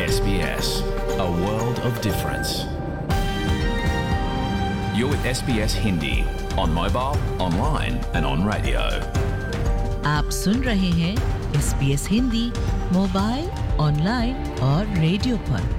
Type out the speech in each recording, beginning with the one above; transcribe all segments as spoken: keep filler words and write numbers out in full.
S B S, a world of difference. You're with S B S Hindi on mobile, online and on radio. आप सुन रहे हैं S B S Hindi mobile, online और radio पर।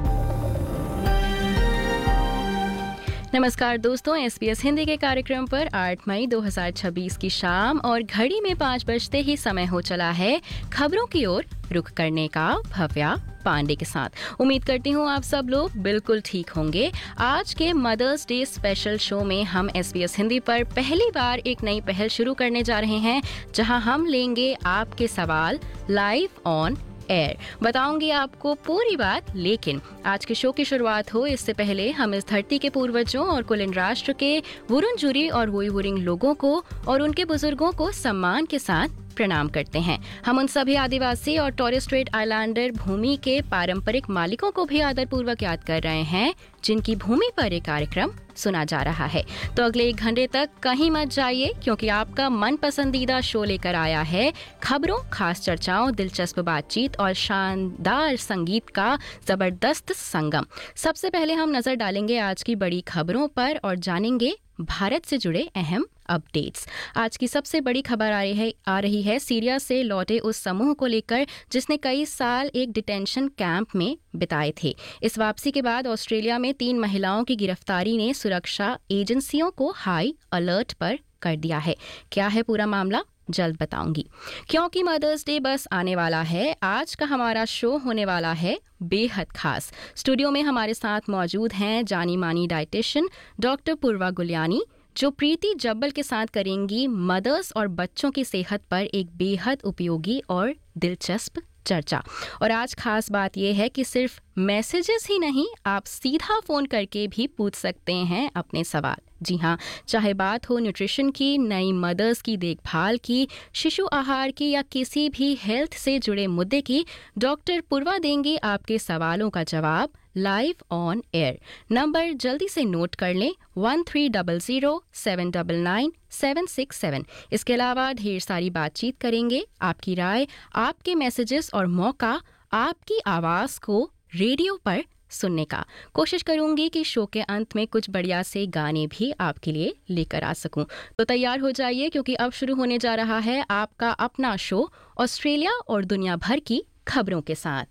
नमस्कार दोस्तों, S B S Hindi के कार्यक्रम पर आठ मई दो हज़ार छब्बीस की शाम और घड़ी में पाँच बजते ही समय हो चला है खबरों की ओर रुख करने का भव्या पांडे के साथ। उम्मीद करती हूँ आप सब लोग बिल्कुल ठीक होंगे। आज के मदर्स डे स्पेशल शो में हम एस बी एस हिंदी पर पहली बार एक नई पहल शुरू करने जा रहे हैं, जहां हम लेंगे आपके सवाल लाइव ऑन एयर। बताऊंगी आपको पूरी बात, लेकिन आज के शो की शुरुआत हो इससे पहले हम इस धरती के पूर्वजों और कुलीन राष्ट्र के वुरुंजुरी और वुइवुरिंग लोगों को और उनके बुजुर्गों को सम्मान के साथ प्रणाम करते हैं। हम उन सभी आदिवासी और टॉरेस स्ट्रेट आइलैंडर भूमि के पारंपरिक मालिकों को भी आदरपूर्वक याद कर रहे हैं, जिनकी भूमि पर एक कार्यक्रम सुना जा रहा है। तो अगले एक घंटे तक कहीं मत जाइए, क्योंकि आपका मन पसंदीदा शो लेकर आया है खबरों, खास चर्चाओं, दिलचस्प बातचीत और शानदार संगीत का जबरदस्त संगम। सबसे पहले हम नजर डालेंगे आज की बड़ी खबरों पर और जानेंगे भारत से जुड़े अहम अपडेट्स। आज की सबसे बड़ी खबर आ रही है आ रही है सीरिया से लौटे उस समूह को लेकर जिसने कई साल एक डिटेंशन कैंप में बिताए थे। इस वापसी के बाद ऑस्ट्रेलिया में तीन महिलाओं की गिरफ्तारी ने सुरक्षा एजेंसियों को हाई अलर्ट पर कर दिया है। क्या है पूरा मामला, जल्द बताऊंगी। क्योंकि मदर्स डे बस आने वाला है, आज का हमारा शो होने वाला है बेहद खास। स्टूडियो में हमारे साथ मौजूद हैं जानी मानी डाइटिशियन डॉक्टर पूर्वा गुलियानी, जो प्रीति जब्बल के साथ करेंगी मदर्स और बच्चों की सेहत पर एक बेहद उपयोगी और दिलचस्प चर्चा। और आज खास बात यह है कि सिर्फ मैसेजेस ही नहीं, आप सीधा फोन करके भी पूछ सकते हैं अपने सवाल। जी हाँ, चाहे बात हो न्यूट्रिशन की, नई मदर्स की देखभाल की, शिशु आहार की या किसी भी हेल्थ से जुड़े मुद्दे की, डॉक्टर पूर्वा देंगे आपके सवालों का जवाब लाइव ऑन एयर। नंबर जल्दी से नोट कर लें, one three double zero seven double nine seven six seven. इसके अलावा ढेर सारी बातचीत करेंगे, आपकी राय, आपके मैसेजेस और मौका आपकी आवाज़ को रेडियो पर सुनने का। कोशिश करूंगी कि शो के अंत में कुछ बढ़िया से गाने भी आपके लिए लेकर आ सकूं। तो तैयार हो जाइए, क्योंकि अब शुरू होने जा रहा है आपका अपना शो ऑस्ट्रेलिया और दुनिया भर की खबरों के साथ।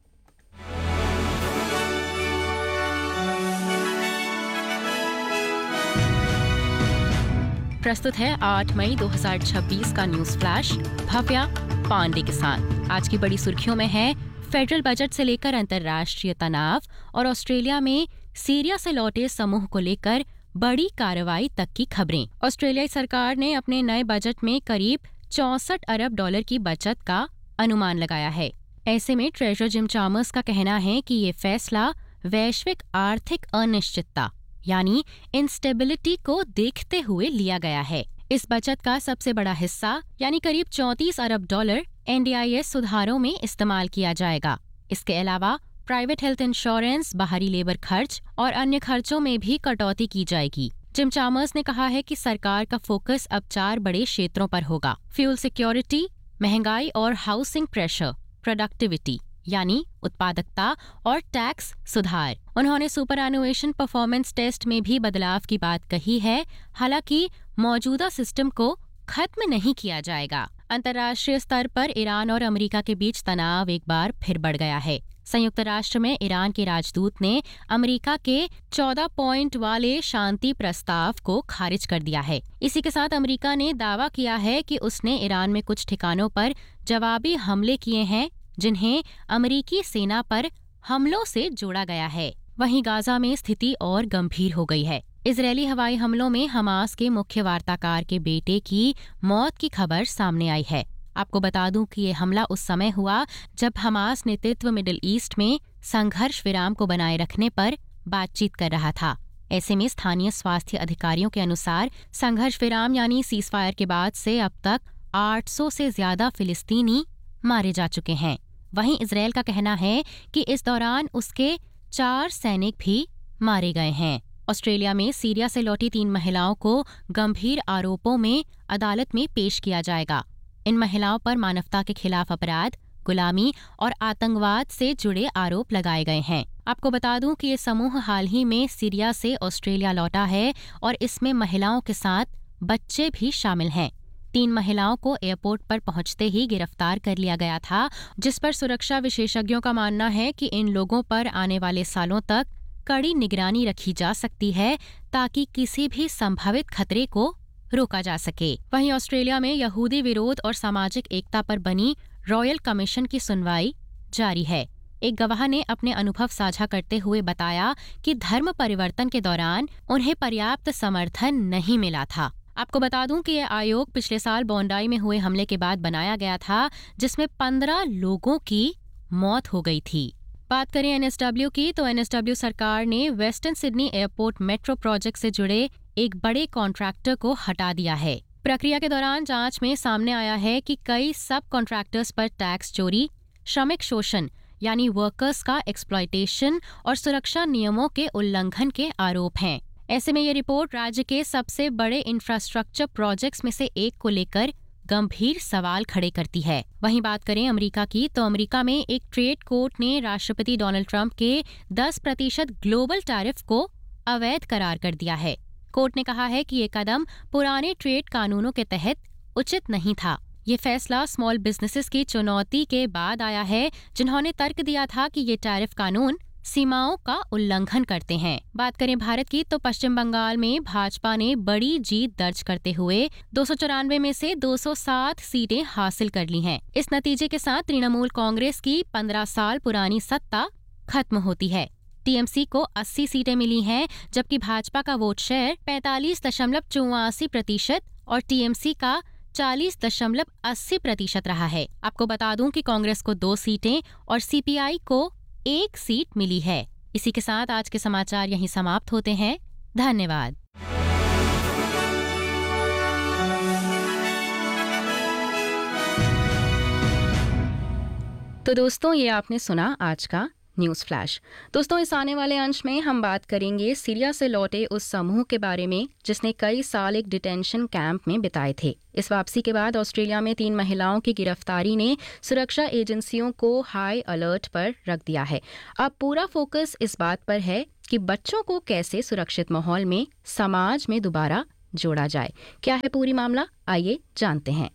प्रस्तुत है आठ मई दो हज़ार छब्बीस का न्यूज़ फ्लैश भव्या पांडे के साथ। आज की बड़ी सुर्खियों में है फेडरल बजट से लेकर अंतर्राष्ट्रीय तनाव और ऑस्ट्रेलिया में सीरिया से लौटे समूह को लेकर बड़ी कार्रवाई तक की खबरें। ऑस्ट्रेलियाई सरकार ने अपने नए बजट में करीब चौसठ अरब डॉलर की बचत का अनुमान लगाया है। ऐसे में ट्रेजरर जिम चामर्स का कहना है कि ये फैसला वैश्विक आर्थिक अनिश्चितता यानी इंस्टेबिलिटी को देखते हुए लिया गया है। इस बचत का सबसे बड़ा हिस्सा यानी करीब चौंतीस अरब dollar an D I S सुधारों में इस्तेमाल किया जाएगा। इसके अलावा प्राइवेट हेल्थ इंश्योरेंस, बाहरी लेबर खर्च और अन्य खर्चों में भी कटौती की जाएगी। जिम चामर्स ने कहा है कि सरकार का फोकस अब चार बड़े क्षेत्रों पर होगा: फ्यूल सिक्योरिटी, महंगाई और हाउसिंग प्रेशर, प्रोडक्टिविटी यानी उत्पादकता और टैक्स सुधार। उन्होंने सुपर एनुएशन परफॉर्मेंस टेस्ट में भी बदलाव की बात कही है, हालांकि मौजूदा सिस्टम को खत्म नहीं किया जाएगा। अंतर्राष्ट्रीय स्तर पर ईरान और अमेरिका के बीच तनाव एक बार फिर बढ़ गया है। संयुक्त राष्ट्र में ईरान के राजदूत ने अमेरिका के चौदह पॉइंट वाले शांति प्रस्ताव को खारिज कर दिया है। इसी के साथ अमेरिका ने दावा किया है कि उसने ईरान में कुछ ठिकानों पर जवाबी हमले किए हैं, जिन्हें अमेरिकी सेना पर हमलों से जोड़ा गया है। वहीं गाजा में स्थिति और गंभीर हो गई है। इजरायली हवाई हमलों में हमास के मुख्य वार्ताकार के बेटे की मौत की खबर सामने आई है। आपको बता दूं कि ये हमला उस समय हुआ जब हमास नेतृत्व मिडिल ईस्ट में संघर्ष विराम को बनाए रखने पर बातचीत कर रहा था। ऐसे में स्थानीय स्वास्थ्य अधिकारियों के अनुसार संघर्ष विराम यानी सीजफायर के बाद से अब तक आठ सौ से ज्यादा फिलिस्तीनी मारे जा चुके हैं। वहीं इजरायल का कहना है कि इस दौरान उसके चार सैनिक भी मारे गए हैं। ऑस्ट्रेलिया में सीरिया से लौटी तीन महिलाओं को गंभीर आरोपों में अदालत में पेश किया जाएगा। इन महिलाओं पर मानवता के खिलाफ अपराध, गुलामी और आतंकवाद से जुड़े आरोप लगाए गए हैं। आपको बता दूं कि ये समूह हाल ही में सीरिया से ऑस्ट्रेलिया लौटा है और इसमें महिलाओं के साथ बच्चे भी शामिल हैं। तीन महिलाओं को एयरपोर्ट पर पहुंचते ही गिरफ्तार कर लिया गया था, जिस पर सुरक्षा विशेषज्ञों का मानना है कि इन लोगों पर आने वाले सालों तक कड़ी निगरानी रखी जा सकती है ताकि किसी भी संभावित खतरे को रोका जा सके। वहीं ऑस्ट्रेलिया में यहूदी विरोध और सामाजिक एकता पर बनी रॉयल कमीशन की सुनवाई जारी है। एक गवाह ने अपने अनुभव साझा करते हुए बताया कि धर्म परिवर्तन के दौरान उन्हें पर्याप्त समर्थन नहीं मिला था। आपको बता दूं कि यह आयोग पिछले साल बोंडाई में हुए हमले के बाद बनाया गया था, जिसमें पंद्रह लोगों की मौत हो गई थी। बात करें एन एस डब्ल्यू की तो एन एस डब्ल्यू सरकार ने western Sydney airport metro project से जुड़े एक बड़े कॉन्ट्रैक्टर को हटा दिया है। प्रक्रिया के दौरान जांच में सामने आया है कि कई सब कॉन्ट्रैक्टर्स पर टैक्स चोरी, श्रमिक शोषण यानी वर्कर्स का एक्सप्लॉयटेशन और सुरक्षा नियमों के उल्लंघन के आरोप हैं। ऐसे में ये रिपोर्ट राज्य के सबसे बड़े इंफ्रास्ट्रक्चर प्रोजेक्ट्स में से एक को लेकर गंभीर सवाल खड़े करती है। वहीं बात करें अमेरिका की तो अमेरिका में एक ट्रेड कोर्ट ने राष्ट्रपति डोनाल्ड ट्रंप के दस प्रतिशत ग्लोबल टैरिफ को अवैध करार कर दिया है। कोर्ट ने कहा है कि ये कदम पुराने ट्रेड कानूनों के तहत उचित नहीं था। ये फैसला स्मॉल बिजनेसेस की चुनौती के बाद आया है, जिन्होंने तर्क दिया था कि ये टैरिफ कानून सीमाओं का उल्लंघन करते हैं। बात करें भारत की तो पश्चिम बंगाल में भाजपा ने बड़ी जीत दर्ज करते हुए दो सौ चौरानवे में से दो सौ सात सीटें हासिल कर ली हैं। इस नतीजे के साथ तृणमूल कांग्रेस की पंद्रह साल पुरानी सत्ता खत्म होती है। टी एम सी को अस्सी सीटें मिली हैं, जबकि भाजपा का वोट शेयर पैंतालीस दशमलव चौरासी प्रतिशत और टी एम सी का चालीस दशमलव अस्सी प्रतिशत रहा है। आपको बता दूं कि कांग्रेस को दो सीटें और सी पी आई को एक सीट मिली है। इसी के साथ आज के समाचार यहीं समाप्त होते हैं। धन्यवाद। तो दोस्तों, ये आपने सुना आज का न्यूज़ फ्लैश। दोस्तों, इस आने वाले अंश में हम बात करेंगे सीरिया से लौटे उस समूह के बारे में जिसने कई साल एक डिटेंशन कैंप में बिताए थे। इस वापसी के बाद ऑस्ट्रेलिया में तीन महिलाओं की गिरफ्तारी ने सुरक्षा एजेंसियों को हाई अलर्ट पर रख दिया है। अब पूरा फोकस इस बात पर है कि बच्चों को कैसे सुरक्षित माहौल में समाज में दोबारा जोड़ा जाए। क्या है पूरी मामला, आइए जानते हैं।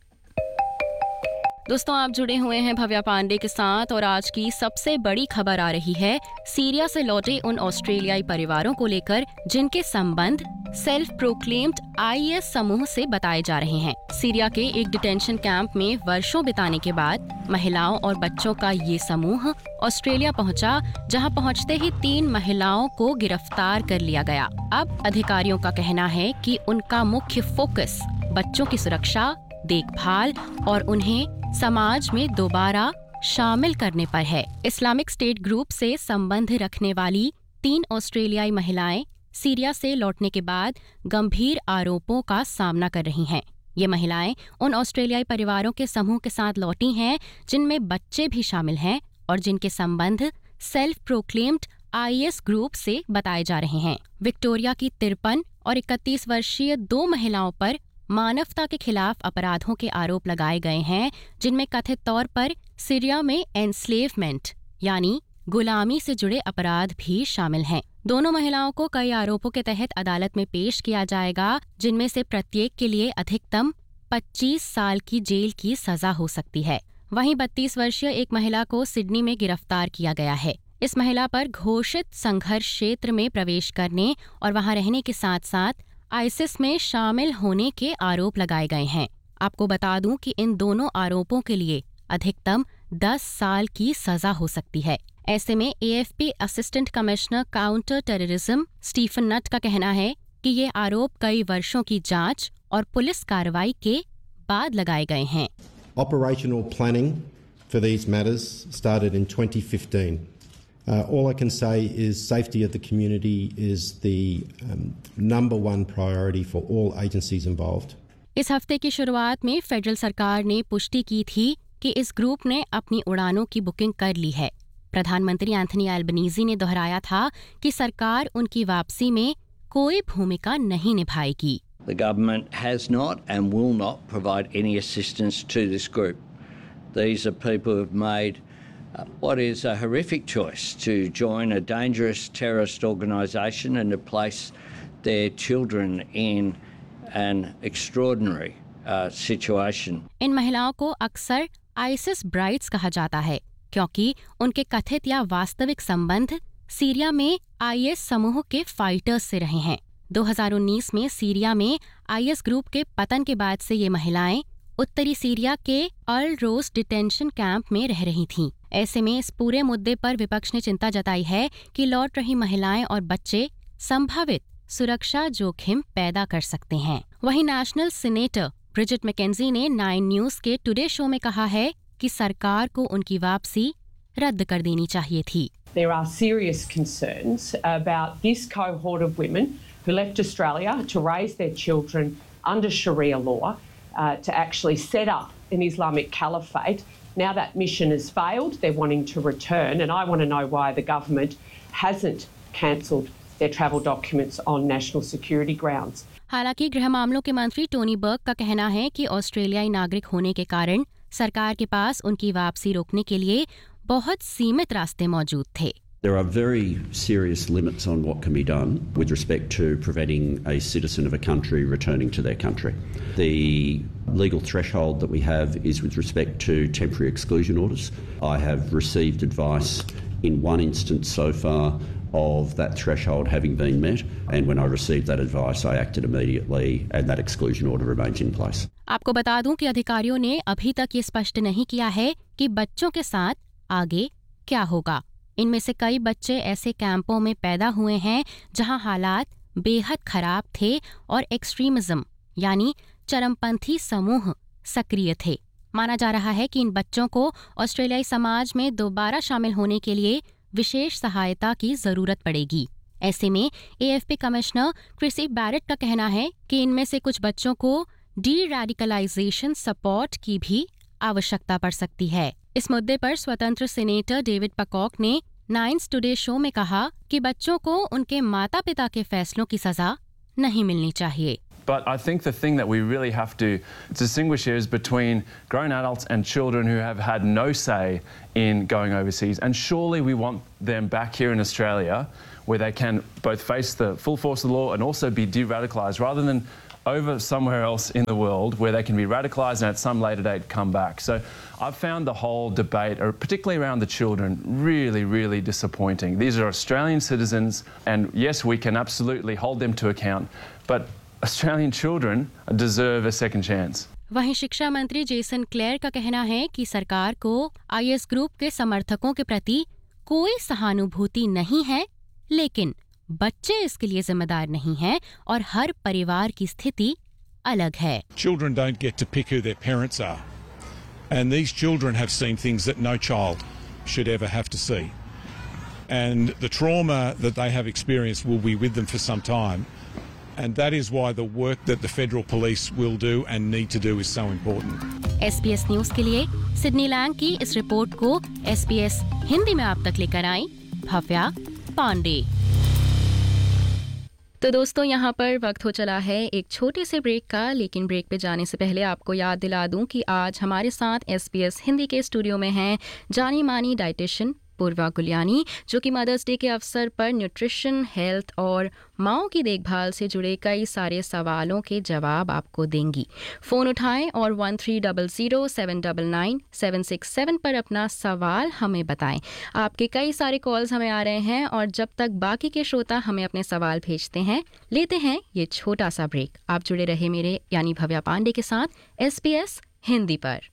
दोस्तों, आप जुड़े हुए हैं भव्या पांडे के साथ और आज की सबसे बड़ी खबर आ रही है सीरिया से लौटे उन ऑस्ट्रेलियाई परिवारों को लेकर जिनके संबंध सेल्फ प्रोक्लेम्ड आई एस समूह से बताए जा रहे हैं। सीरिया के एक डिटेंशन कैंप में वर्षों बिताने के बाद महिलाओं और बच्चों का ये समूह ऑस्ट्रेलिया पहुंचा, जहां पहुंचते ही तीन महिलाओं को गिरफ्तार कर लिया गया। अब अधिकारियों का कहना है कि उनका मुख्य फोकस बच्चों की सुरक्षा, देखभाल और उन्हें समाज में दोबारा शामिल करने पर है। इस्लामिक स्टेट ग्रुप से संबंध रखने वाली तीन ऑस्ट्रेलियाई महिलाएं सीरिया से लौटने के बाद गंभीर आरोपों का सामना कर रही हैं। ये महिलाएं उन ऑस्ट्रेलियाई परिवारों के समूह के साथ लौटी हैं जिनमें बच्चे भी शामिल हैं और जिनके संबंध self proclaimed I S group से बताए जा रहे हैं। विक्टोरिया की तिरपन और इकतीस वर्षीय दो महिलाओं पर मानवता के खिलाफ अपराधों के आरोप लगाए गए हैं, जिनमें कथित तौर पर सीरिया में एनस्लेवमेंट यानी गुलामी से जुड़े अपराध भी शामिल हैं। दोनों महिलाओं को कई आरोपों के तहत अदालत में पेश किया जाएगा, जिनमें से प्रत्येक के लिए अधिकतम पच्चीस साल की जेल की सजा हो सकती है। वहीं बत्तीस वर्षीय एक महिला को सिडनी में गिरफ्तार किया गया है। इस महिला पर घोषित संघर्ष क्षेत्र में प्रवेश करने और वहां रहने के साथ साथ आईसिस में शामिल होने के आरोप लगाए गए हैं। आपको बता दूं कि इन दोनों आरोपों के लिए अधिकतम दस साल की सजा हो सकती है। ऐसे में A F P assistant commissioner counter terrorism Stephen नट का कहना है कि ये आरोप कई वर्षों की जांच और पुलिस कार्रवाई के बाद लगाए गए हैं। Operational planning for these matters started in twenty fifteen. Uh, all I can say is safety of the community is the um, number one priority for all agencies involved. इस हफ्ते की शुरुआत में फेडरल सरकार ने पुष्टि की थी कि इस ग्रुप ने अपनी उड़ानों की बुकिंग कर ली है। प्रधानमंत्री एंथनी एल्बनीज़ी ने दोहराया था कि सरकार उनकी वापसी में कोई भूमिका नहीं निभाएगी। The government has not and will not provide any assistance to this group. These are people who have made uh, what is a horrific choice to join a dangerous terrorist organisation and to place their children in an extraordinary uh, situation. इन महिलाओं को अक्सर ISIS brides कहा जाता है क्योंकि उनके कथित या वास्तविक संबंध सीरिया में आईएस समूह के फाइटर्स से रहे हैं। दो हज़ार उन्नीस में सीरिया में आईएस ग्रुप के पतन के बाद से ये महिलाएं उत्तरी सीरिया के अल रोज डिटेंशन कैंप में रह रही थीं। ऐसे में इस पूरे मुद्दे पर विपक्ष ने चिंता जताई है कि लौट रही महिलाएं और बच्चे संभावित सुरक्षा जोखिम पैदा कर सकते हैं। वहीं नेशनल सीनेटर ब्रिजिट मैकेंजी ने नाइन न्यूज के टुडे शो में कहा है कि सरकार को उनकी वापसी रद्द कर देनी चाहिए थी। There are serious concerns about this cohort of women who left Australia to raise their children under Sharia law, uh, to actually set up an Islamic caliphate. Now that mission has failed, they're wanting to return, and I want to know why the government hasn't cancelled their travel documents on national security grounds. हालांकि गृह मामलों के मंत्री Tony बर्ग का कहना है कि ऑस्ट्रेलियाई नागरिक होने के कारण सरकार के पास उनकी वापसी रोकने के लिए बहुत सीमित रास्ते मौजूद थे। There are very serious limits on what can be done with respect to preventing a citizen of a country returning to their country. The legal threshold that we have is with respect to temporary exclusion orders. I have received advice in one instance so far of that threshold having been met, and when I received that advice I acted immediately and that exclusion order remains in place. आपको बता दूं कि अधिकारियों ने अभी तक ये स्पष्ट नहीं किया है कि बच्चों के साथ आगे क्या होगा। इनमें से कई बच्चे ऐसे कैंपों में पैदा हुए हैं जहां हालात बेहद खराब थे और एक्सट्रीमिज्म यानी चरमपंथी समूह सक्रिय थे। माना जा रहा है कि इन बच्चों को ऑस्ट्रेलियाई समाज में दोबारा शामिल होने के लिए विशेष सहायता की जरूरत पड़ेगी। ऐसे में एएफपी कमिश्नर क्रिसी बैरेट का कहना है कि इनमें से कुछ बच्चों को डी रेडिकलाइजेशन सपोर्ट की भी आवश्यकता पड़ सकती है। इस मुद्दे पर स्वतंत्र सीनेटर डेविड पकॉक ने नाइन्स टुडे शो में कहा कि बच्चों को उनके माता पिता के फैसलों की सजा नहीं मिलनी चाहिए। But I think the thing that we really have to distinguish here is between grown adults and children who have had no say in going overseas. And surely we want them back here in Australia where they can both face the full force of the law and also be de-radicalised rather than over somewhere else in the world where they can be radicalised and at some later date come back. So I've found the whole debate, particularly around the children, really, really disappointing. These are Australian citizens and yes, we can absolutely hold them to account, but Australian children deserve a second chance. वहीं शिक्षा मंत्री Jason clear का कहना है कि सरकार को IS group के समर्थकों के प्रति कोई सहानुभूति नहीं है, लेकिन बच्चे इसके लिए जिम्मेदार नहीं हैं और हर परिवार की स्थिति अलग है। Children don't get to pick who their parents are, and these children have seen things that no child should ever have to see, and the trauma that they have experienced will be with them for some time. And that is why the work that the federal police will do and need to do is so important. SBS news के लिए Sydney Lang की इस report को SBS Hindi में आप तक लेकर आई भव्या पांडे। तो दोस्तों यहाँ पर वक्त हो चला है एक छोटे से ब्रेक का, लेकिन ब्रेक पे जाने से पहले आपको याद दिला दूं कि आज हमारे साथ एसबीएस हिंदी के स्टूडियो में हैं जानी मानी डाइटिशियन पूर्वा गुलियानी, जो कि मदर्स डे के अवसर पर न्यूट्रिशन, हेल्थ और माँओं की देखभाल से जुड़े कई सारे सवालों के जवाब आपको देंगी। फ़ोन उठाएं और one three double zero seven double nine seven six seven पर अपना सवाल हमें बताएं। आपके कई सारे कॉल्स हमें आ रहे हैं और जब तक बाकी के श्रोता हमें अपने सवाल भेजते हैं, लेते हैं ये छोटा सा ब्रेक। आप जुड़े रहे मेरे यानी भव्या पांडे के साथ एसबीएस हिंदी पर।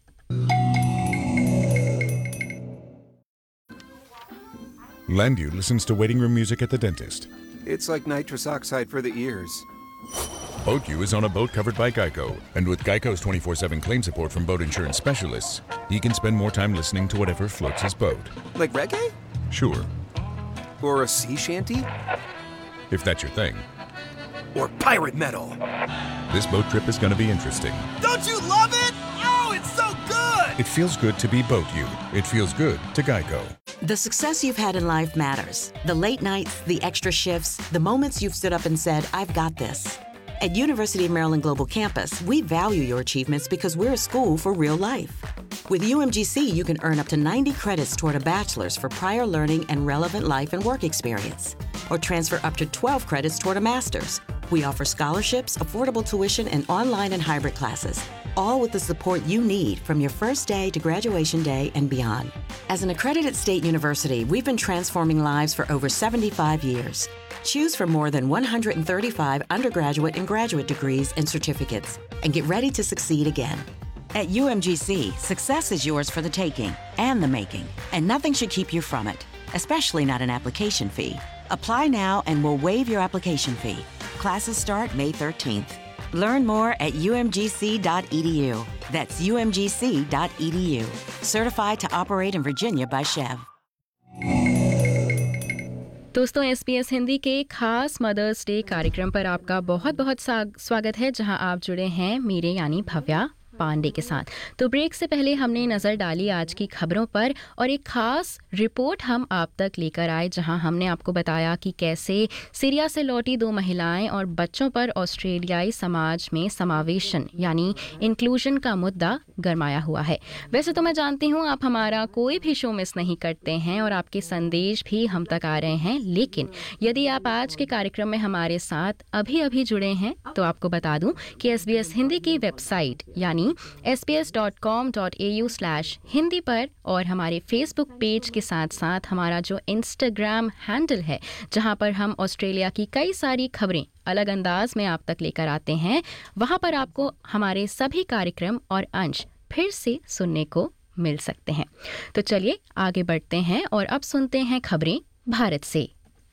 Landu listens to waiting room music at the dentist. It's like nitrous oxide for the ears. BoatU is on a boat covered by Geico, and with Geico's twenty-four seven claim support from boat insurance specialists, he can spend more time listening to whatever floats his boat. Like reggae? Sure. Or a sea shanty? If that's your thing. Or pirate metal? This boat trip is going to be interesting. Don't you love it? Oh, it's so good! It feels good to be BoatU. It feels good to Geico. The success you've had in life matters. The late nights, the extra shifts, the moments you've stood up and said, I've got this. At University of Maryland Global Campus, we value your achievements because we're a school for real life. With U M G C, you can earn up to ninety credits toward a bachelor's for prior learning and relevant life and work experience, or transfer up to twelve credits toward a master's. We offer scholarships, affordable tuition, and online and hybrid classes, all with the support you need from your first day to graduation day and beyond. As an accredited state university, we've been transforming lives for over seventy-five years. Choose from more than one hundred thirty-five undergraduate and graduate degrees and certificates, and get ready to succeed again. At U M G C, success is yours for the taking and the making, and nothing should keep you from it, especially not an application fee. Apply now and we'll waive your application fee. Classes start May thirteenth. Learn more at U M G C dot E D U. That's U M G C dot E D U. Certified to operate in Virginia by Chev. दोस्तों, S B S Hindi के खास mother's day कार्यक्रम पर आपका बहुत बहुत स्वागत है, जहां आप जुड़े हैं मेरे यानी भव्या पांडे के साथ। तो ब्रेक से पहले हमने नज़र डाली आज की खबरों पर और एक खास रिपोर्ट हम आप तक लेकर आए, जहां हमने आपको बताया कि कैसे सीरिया से लौटी दो महिलाएं और बच्चों पर ऑस्ट्रेलियाई समाज में समावेशन यानी इंक्लूजन का मुद्दा गरमाया हुआ है। वैसे तो मैं जानती हूं आप हमारा कोई भी शो मिस नहीं करते हैं और आपके संदेश भी हम तक आ रहे हैं, लेकिन यदि आप आज के कार्यक्रम में हमारे साथ अभी अभी जुड़े हैं तो आपको बता दूं कि एस बी एस हिंदी की वेबसाइट यानी S B S dot com dot A you slash Hindi पर और हमारे फेसबुक पेज के साथ साथ हमारा जो इंस्टाग्राम हैंडल है, जहां पर हम ऑस्ट्रेलिया की कई सारी खबरें अलग अंदाज में आप तक लेकर आते हैं, वहां पर आपको हमारे सभी कार्यक्रम और अंश फिर से सुनने को मिल सकते हैं। तो चलिए आगे बढ़ते हैं और अब सुनते हैं खबरें भारत से।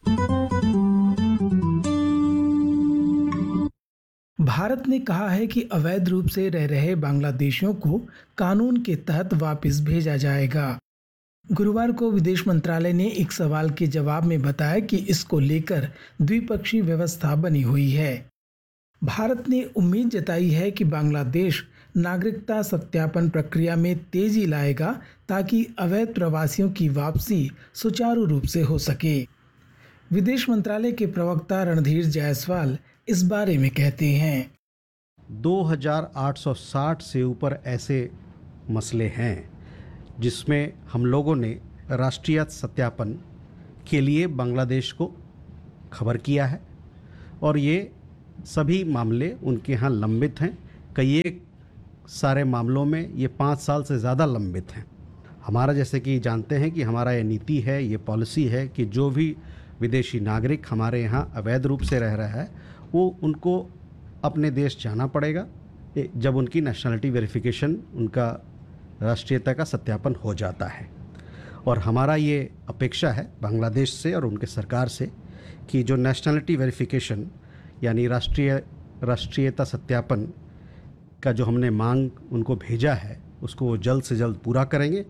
भारत ने कहा है कि अवैध रूप से रह रहे बांग्लादेशियों को कानून के तहत वापस भेजा जाएगा। गुरुवार को विदेश मंत्रालय ने एक सवाल के जवाब में बताया कि इसको लेकर द्विपक्षीय व्यवस्था बनी हुई है। भारत ने उम्मीद जताई है कि बांग्लादेश नागरिकता सत्यापन प्रक्रिया में तेजी लाएगा ताकि अवैध प्रवासियों की वापसी सुचारू रूप से हो सके। विदेश मंत्रालय के प्रवक्ता रणधीर जायसवाल इस बारे में कहते हैं, दो हज़ार आठ सौ साठ से ऊपर ऐसे मसले हैं जिसमें हम लोगों ने राष्ट्रीय सत्यापन के लिए बांग्लादेश को खबर किया है और ये सभी मामले उनके यहाँ लंबित हैं। कई एक सारे मामलों में ये पाँच साल से ज़्यादा लंबित हैं। हमारा जैसे कि जानते हैं कि हमारा ये नीति है, ये पॉलिसी है कि जो भी विदेशी नागरिक हमारे यहाँ अवैध रूप से रह रहा है वो उनको अपने देश जाना पड़ेगा जब उनकी नेशनलिटी वेरिफिकेशन, उनका राष्ट्रीयता का सत्यापन हो जाता है। और हमारा ये अपेक्षा है बांग्लादेश से और उनके सरकार से कि जो नेशनलिटी वेरिफिकेशन यानी राष्ट्रीय राष्ट्रीयता सत्यापन का जो हमने मांग उनको भेजा है उसको वो जल्द से जल्द पूरा करेंगे।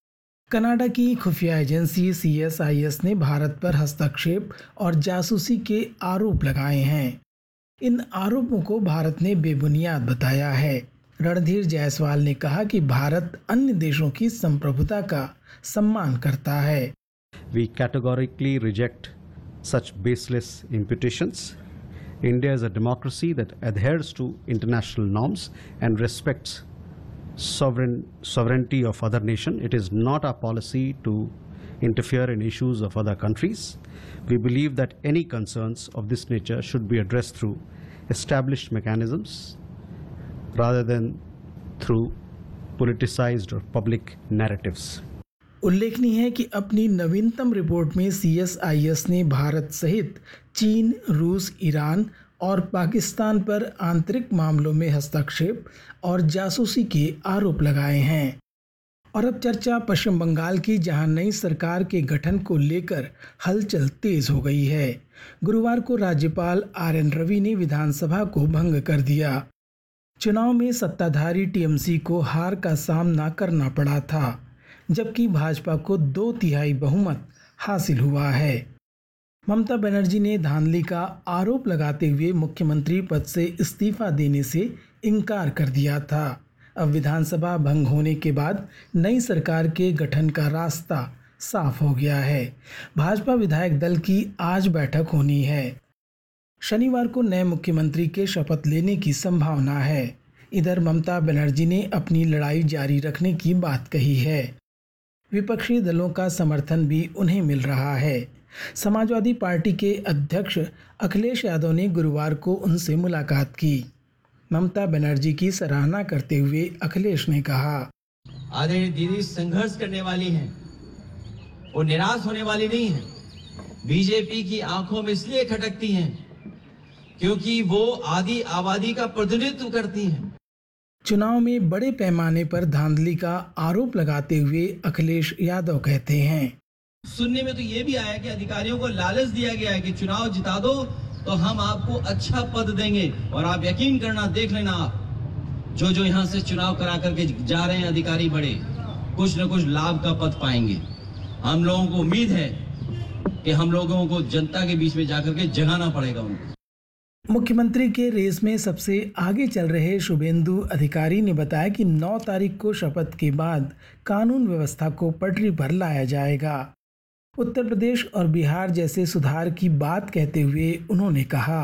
कनाडा की खुफिया agency C S I S ने भारत पर हस्तक्षेप और जासूसी के आरोप लगाए हैं। इन आरोपों को भारत ने बेबुनियाद बताया है। रणधीर जायसवाल ने कहा कि भारत अन्य देशों की संप्रभुता का सम्मान करता है। We categorically reject such baseless imputations. India is a democracy that adheres to international norms and respects sovereign sovereignty of other nation. It is not our policy to interfere in issues of other countries. We believe that any concerns of this nature should be addressed through established mechanisms rather than through politicized or public narratives. उल्लेखनीय है कि अपनी नवीनतम report में C S I S ने भारत सहित चीन, रूस, ईरान और पाकिस्तान पर आंतरिक मामलों में हस्तक्षेप और जासूसी के आरोप लगाए हैं। और अब चर्चा पश्चिम बंगाल की, जहां नई सरकार के गठन को लेकर हलचल तेज हो गई है। गुरुवार को राज्यपाल आर एन रवि ने विधानसभा को भंग कर दिया। चुनाव में सत्ताधारी टी एम सी को हार का सामना करना पड़ा था, जबकि भाजपा को दो तिहाई बहुमत हासिल हुआ है। ममता बनर्जी ने धांधली का आरोप लगाते हुए मुख्यमंत्री पद से इस्तीफा देने से इनकार कर दिया था। अब विधानसभा भंग होने के बाद नई सरकार के गठन का रास्ता साफ हो गया है। भाजपा विधायक दल की आज बैठक होनी है। शनिवार को नए मुख्यमंत्री के शपथ लेने की संभावना है। इधर ममता बनर्जी ने अपनी लड़ाई जारी रखने की बात कही है। विपक्षी दलों का समर्थन भी उन्हें मिल रहा है। समाजवादी पार्टी के अध्यक्ष अखिलेश यादव ने गुरुवार को उनसे मुलाकात की। ममता बनर्जी की सराहना करते हुए अखिलेश ने कहा, आदरणीय दीदी संघर्ष करने वाली हैं, वो निराश होने वाली नहीं है। बीजेपी की आंखों में इसलिए खटकती हैं क्योंकि वो आदि आबादी का प्रतिनिधित्व करती हैं। चुनाव में बड़े पैमाने पर धांधली का आरोप लगाते हुए अखिलेश यादव कहते हैं, सुनने में तो ये भी आया कि अधिकारियों को लालच दिया गया है कि चुनाव जिता दो तो हम आपको अच्छा पद देंगे, और आप यकीन करना, देख लेना, आप जो जो यहाँ से चुनाव करा करके जा रहे हैं अधिकारी बड़े, कुछ न कुछ लाभ का पद पाएंगे। हम लोगों को उम्मीद है कि हम लोगों को जनता के बीच में जाकर के जगाना पड़ेगा उनको। मुख्यमंत्री के रेस में सबसे आगे चल रहे शुभेंदु अधिकारी ने बताया कि नौ तारीख को शपथ के बाद कानून व्यवस्था को पटरी पर लाया जाएगा। उत्तर प्रदेश और बिहार जैसे सुधार की बात कहते हुए उन्होंने कहा,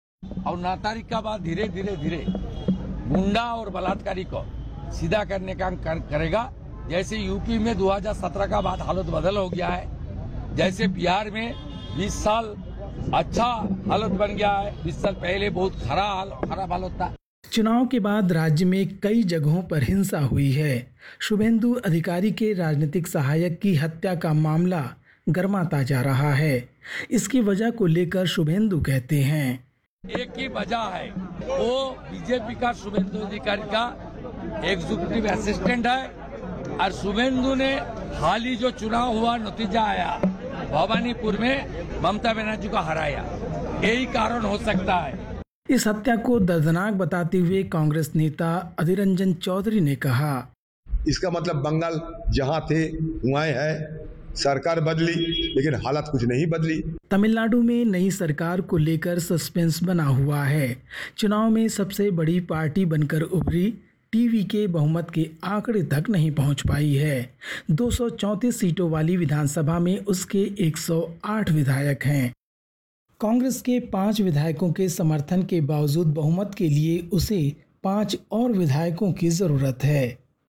और नौ तारीख का बाद धीरे धीरे धीरे गुंडा और बलात्कारी को सीधा करने का काम करेगा। जैसे यूपी में दो हज़ार सत्रह का बाद हालत बदल हो गया है, जैसे बिहार में बीस साल अच्छा हालत बन गया है, बीस साल पहले बहुत खराब खराब हालत था। चुनाव के बाद राज्य में कई जगहों पर हिंसा हुई है। शुभेंदु अधिकारी के राजनीतिक सहायक की हत्या का मामला गर्माता जा रहा है। इसकी वजह को लेकर शुभेंदु कहते हैं, एक ही वजह है, वो बीजेपी का शुभेंदु अधिकारी का एग्जीक्यूटिव असिस्टेंट है, और शुभेंदु ने हाल ही जो चुनाव हुआ नतीजा आया भवानीपुर में ममता बनर्जी को हराया, यही कारण हो सकता है। इस हत्या को दर्दनाक बताते हुए कांग्रेस नेता अधीर रंजन चौधरी ने कहा, इसका मतलब बंगाल जहां थे वहां है, सरकार बदली लेकिन हालात कुछ नहीं बदली। तमिलनाडु में नई सरकार को लेकर सस्पेंस बना हुआ है। चुनाव में सबसे बड़ी पार्टी बनकर उभरी टीवी के बहुमत के आंकड़े तक नहीं पहुंच पाई है। दो सौ चौंतीस सीटों वाली विधानसभा में उसके एक सौ आठ विधायक हैं। कांग्रेस के पांच विधायकों के समर्थन के बावजूद बहुमत के लिए उसे पांच और विधायकों की जरूरत है।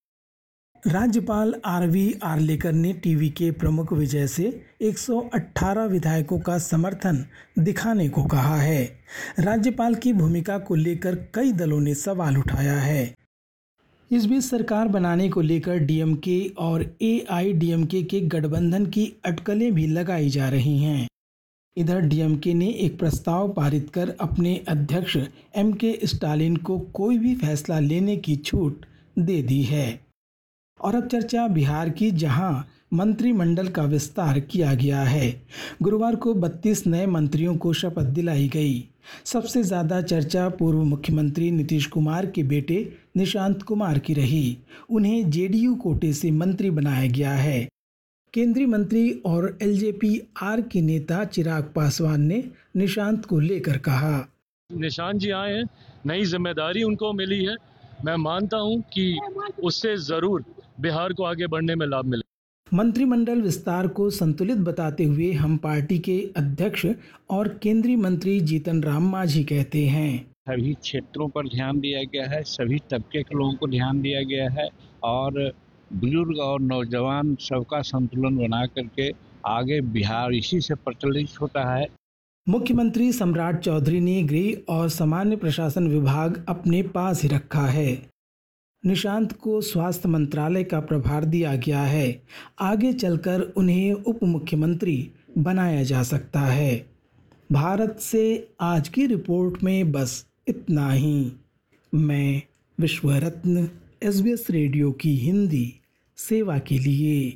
राज्यपाल आरवी आर्लेकर ने टीवी के प्रमुख विजय से एक सौ अठारह विधायकों का समर्थन दिखाने को कहा है। राज्यपाल की भूमिका को लेकर कई दलों ने सवाल उठाया है। इस बीच सरकार बनाने को लेकर डीएमके और एआईडीएमके के गठबंधन की अटकलें भी लगाई जा रही हैं। इधर डीएमके ने एक प्रस्ताव पारित कर अपने अध्यक्ष एम के स्टालिन को कोई भी फैसला लेने की छूट दे दी है। और अब चर्चा बिहार की, जहां मंत्रिमंडल का विस्तार किया गया है। गुरुवार को बत्तीस नए मंत्रियों को शपथ दिलाई गई। सबसे ज़्यादा चर्चा पूर्व मुख्यमंत्री नीतीश कुमार के बेटे निशांत कुमार की रही। उन्हें जेडीयू कोटे से मंत्री बनाया गया है। केंद्रीय मंत्री और एलजेपी आर के नेता चिराग पासवान ने निशांत को लेकर कहा, निशांत जी आए हैं, नई जिम्मेदारी उनको मिली है। मैं मानता हूं कि उससे जरूर बिहार को आगे बढ़ने में लाभ मिले। मंत्रिमंडल विस्तार को संतुलित बताते हुए हम पार्टी के अध्यक्ष और केंद्रीय मंत्री जीतन राम मांझी कहते हैं, सभी क्षेत्रों पर ध्यान दिया गया है, सभी तबके के लोगों को ध्यान दिया गया है, और बुजुर्ग और नौजवान सबका संतुलन बना करके आगे बिहार इसी से प्रचलित होता है। मुख्यमंत्री सम्राट चौधरी ने गृह और सामान्य प्रशासन विभाग अपने पास ही रखा है। निशांत को स्वास्थ्य मंत्रालय का प्रभार दिया गया है। आगे चलकर उन्हें उप मुख्यमंत्री बनाया जा सकता है। भारत से आज की रिपोर्ट में बस इतना ही। मैं विश्वरत्न एसबीएस रेडियो की हिंदी सेवा के लिए।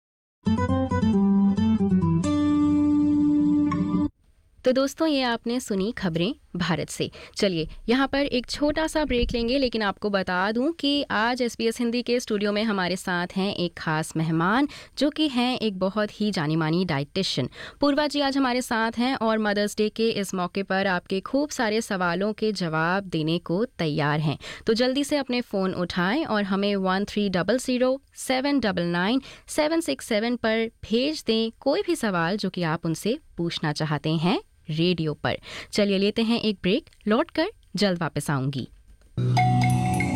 तो दोस्तों, ये आपने सुनी खबरें भारत से। चलिए यहाँ पर एक छोटा सा ब्रेक लेंगे, लेकिन आपको बता दूं कि आज एसबीएस हिंदी के स्टूडियो में हमारे साथ हैं एक खास मेहमान, जो कि हैं एक बहुत ही जानी मानी डाइटिशियन। पूर्वा जी आज हमारे साथ हैं और मदर्स डे के इस मौके पर आपके खूब सारे सवालों के जवाब देने को तैयार हैं। तो जल्दी से अपने फ़ोन उठाएं और हमें one three double zero seven double nine seven six seven पर भेज दें कोई भी सवाल जो कि आप उनसे पूछना चाहते हैं रेडियो पर। चलिए लेते हैं एक ब्रेक, लौट कर जल्द वापस आऊंगी।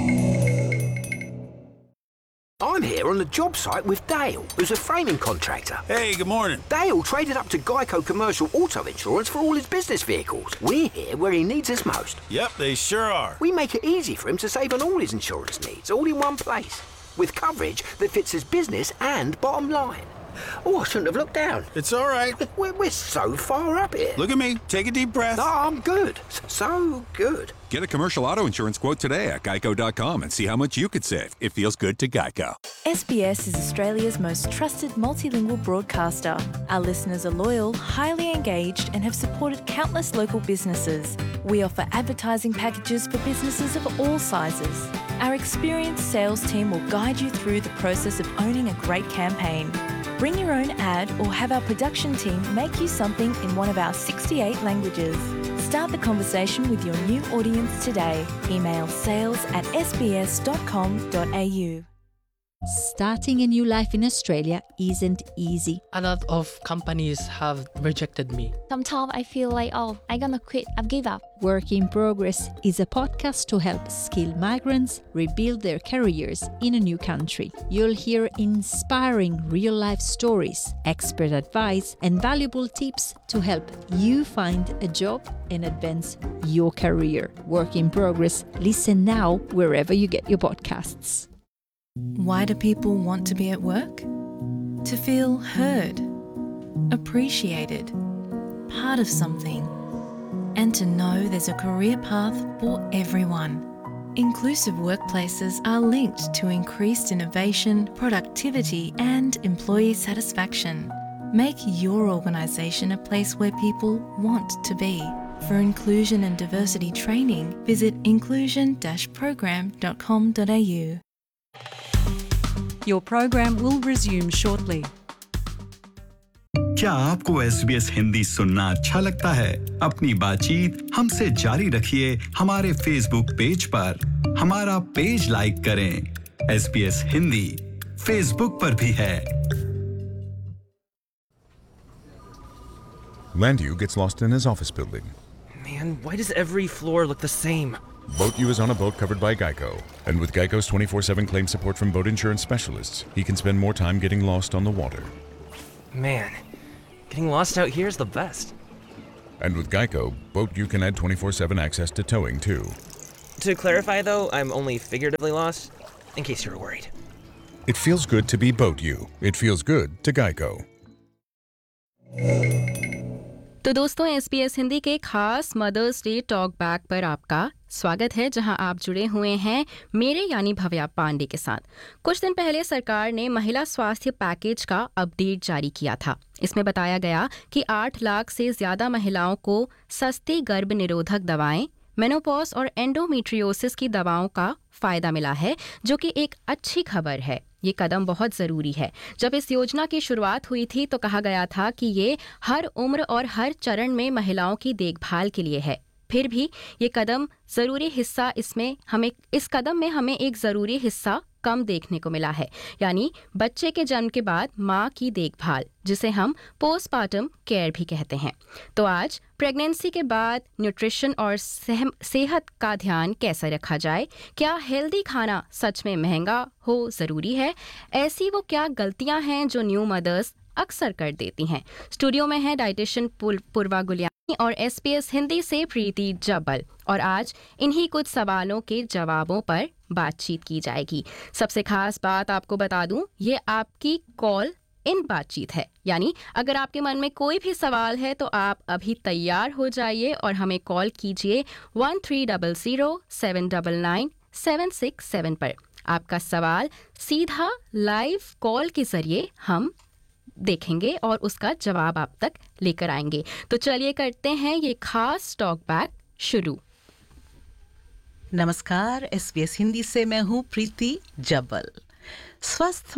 I'm here on the job site with Dale, who's a framing contractor. Hey, good morning. Dale traded up to Geico Commercial Auto Insurance for all his business vehicles. We're here where he needs us most. Yep, they sure are. We make it easy for him to save on all his insurance needs, all in one place, with coverage that fits his business and bottom line. Oh, I shouldn't have looked down. It's all right. We're, we're so far up here. Look at me. Take a deep breath. No, I'm good. So good. Get a commercial auto insurance quote today at geico dot com and see how much you could save. It feels good to Geico. S B S is Australia's most trusted multilingual broadcaster. Our listeners are loyal, highly engaged, and have supported countless local businesses. We offer advertising packages for businesses of all sizes. Our experienced sales team will guide you through the process of owning a great campaign. Bring your own ad or have our production team make you something in one of our sixty-eight languages. Start the conversation with your new audience today. Email sales at s b s dot com dot a u. Starting a new life in Australia isn't easy. A lot of companies have rejected me. Sometimes I feel like, oh, I'm gonna quit, I've give up. Work in Progress is a podcast to help skilled migrants rebuild their careers in a new country. You'll hear inspiring real-life stories, expert advice, and valuable tips to help you find a job and advance your career. Work in Progress. Listen now wherever you get your podcasts. Why do people want to be at work? To feel heard, appreciated, part of something, and to know there's a career path for everyone. Inclusive workplaces are linked to increased innovation, productivity, and employee satisfaction. Make your organisation a place where people want to be. For inclusion and diversity training, visit inclusion dash program dot com dot a u. Your program will resume shortly. क्या आपको S B S Hindi सुनना अच्छा लगता है? अपनी बातचीत हमसे जारी रखिए हमारे फेसबुक पेज पर। हमारा पेज लाइक करें। S B S Hindi Facebook पर भी है। Landu gets lost in his office building. Man, why does every floor look the same? Boat U is on a boat covered by Geico. And with Geico's twenty-four seven claim support from boat insurance specialists, he can spend more time getting lost on the water. Man, getting lost out here is the best. And with Geico, Boat U can add twenty-four seven access to towing too. To clarify though, I'm only figuratively lost, in case you were worried. It feels good to be Boat U. It feels good to Geico. तो दोस्तों S B S Hindi के खास mother's day talk back पर आपका स्वागत है, जहां आप जुड़े हुए हैं मेरे यानी भव्या पांडे के साथ। कुछ दिन पहले सरकार ने महिला स्वास्थ्य पैकेज का अपडेट जारी किया था। इसमें बताया गया कि आठ लाख से ज्यादा महिलाओं को सस्ती गर्भ निरोधक दवाएं, मेनोपॉज और एंडोमेट्रियोसिस की दवाओं का फायदा मिला है, जो कि एक अच्छी खबर है। ये कदम बहुत ज़रूरी है। जब इस योजना की शुरुआत हुई थी तो कहा गया था कि ये हर उम्र और हर चरण में महिलाओं की देखभाल के लिए है। फिर भी ये कदम ज़रूरी हिस्सा इसमें हमें इस कदम में हमें एक ज़रूरी हिस्सा कम देखने को मिला है, यानी बच्चे के जन्म के बाद माँ की देखभाल, जिसे हम पोस्टपार्टम केयर भी कहते हैं। तो आज प्रेगनेंसी के बाद न्यूट्रिशन और सेहत का ध्यान कैसे रखा जाए, क्या हेल्दी खाना सच में महंगा हो ज़रूरी है, ऐसी वो क्या गलतियाँ हैं जो न्यू मदर्स अक्सर कर देती हैं। स्टूडियो में है डाइटिशियन पूर्वा गुलियानी और एस बी एस हिंदी से प्रीति जब्बल, और आज इन्हीं कुछ सवालों के जवाबों पर बातचीत की जाएगी। सबसे खास बात आपको बता दूं, ये आपकी कॉल इन बातचीत है, यानी अगर आपके मन में कोई भी सवाल है तो आप अभी तैयार हो जाइए और हमें कॉल कीजिए one three double zero seven double nine seven six seven पर। आपका सवाल सीधा लाइव कॉल के जरिए हम देखेंगे और उसका जवाब आप तक लेकर आएंगे। तो चलिए करते हैं ये खास टॉक बैक शुरू। नमस्कार, एस बी एस हिंदी से मैं हूँ प्रीति जब्बल। स्वस्थ माँ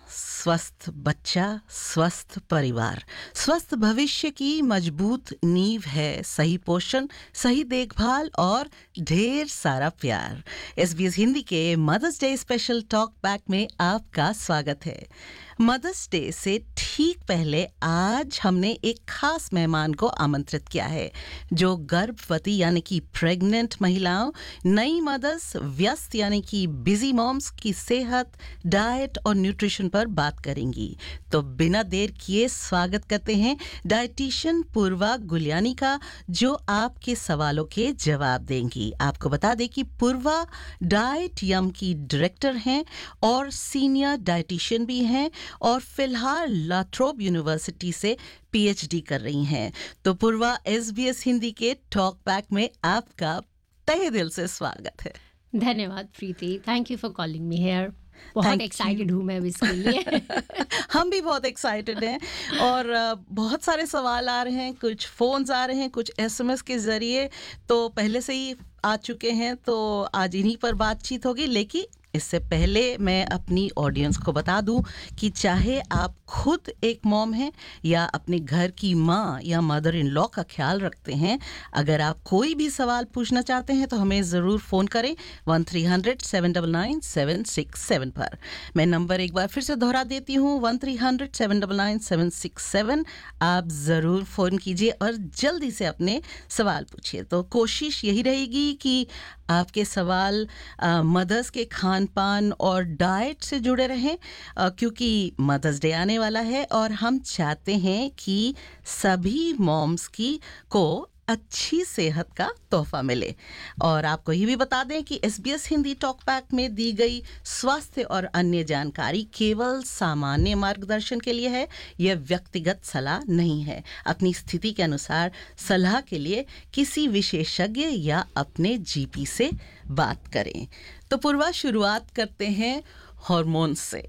स्वस्थ बच्चा, स्वस्थ परिवार, स्वस्थ भविष्य की मजबूत नींव है सही पोषण, सही देखभाल और ढेर सारा प्यार। एसबीएस हिंदी के mother's day special talk back में आपका स्वागत है। मदर्स डे से ठीक पहले आज हमने एक खास मेहमान को आमंत्रित किया है जो गर्भवती यानी कि प्रेग्नेंट महिलाओं, नई मदर्स, व्यस्त यानी कि बिजी मॉम्स की सेहत, डाइट और न्यूट्रिशन पर बात करेंगी। तो बिना देर किए स्वागत करते हैं डाइटिशियन पूर्वा गुलियानी का, जो आपके सवालों के जवाब देंगी। आपको बता दें कि पूर्वा डाइट यम की डायरेक्टर हैं और सीनियर डाइटिशियन भी हैं और फिलहाल लाट्रोब यूनिवर्सिटी से पीएचडी कर रही हैं। तो पूर्वा, एसबीएस हिंदी के टॉक बैक में आपका तहे दिल से स्वागत है। धन्यवाद प्रीति, thank you for calling me here. बहुत एक्साइटेड हूँ मैं इसके लिए। हम भी बहुत एक्साइटेड हैं और बहुत सारे सवाल आ रहे हैं, कुछ फोन्स आ रहे हैं, कुछ एसएमएस के जरिए तो पहले से ही आ चुके हैं, तो आज इन्हीं पर बातचीत होगी। लेकिन इससे पहले मैं अपनी ऑडियंस को बता दूं कि चाहे आप खुद एक मॉम हैं या अपने घर की माँ या मदर इन लॉ का ख्याल रखते हैं, अगर आप कोई भी सवाल पूछना चाहते हैं तो हमें ज़रूर फ़ोन करें one three hundred seven double nine seven six seven पर। मैं नंबर एक बार फिर से दोहरा देती हूँ, one three hundred seven double nine seven six seven. आप ज़रूर फ़ोन कीजिए और जल्दी से अपने सवाल पूछिए। तो कोशिश यही रहेगी कि आपके सवाल मदर्स के खान पान और डाइट से जुड़े रहें, आ, क्योंकि मदर्स डे आने वाला है और हम चाहते हैं कि सभी मॉम्स की को अच्छी सेहत का तोहफा मिले। और आपको ये भी बता दें कि एसबीएस हिंदी टॉक बैक में दी गई स्वास्थ्य और अन्य जानकारी केवल सामान्य मार्गदर्शन के लिए है, यह व्यक्तिगत सलाह नहीं है। अपनी स्थिति के अनुसार सलाह के लिए किसी विशेषज्ञ या अपने जीपी से बात करें। तो पूर्वा, शुरुआत करते हैं हार्मोन से।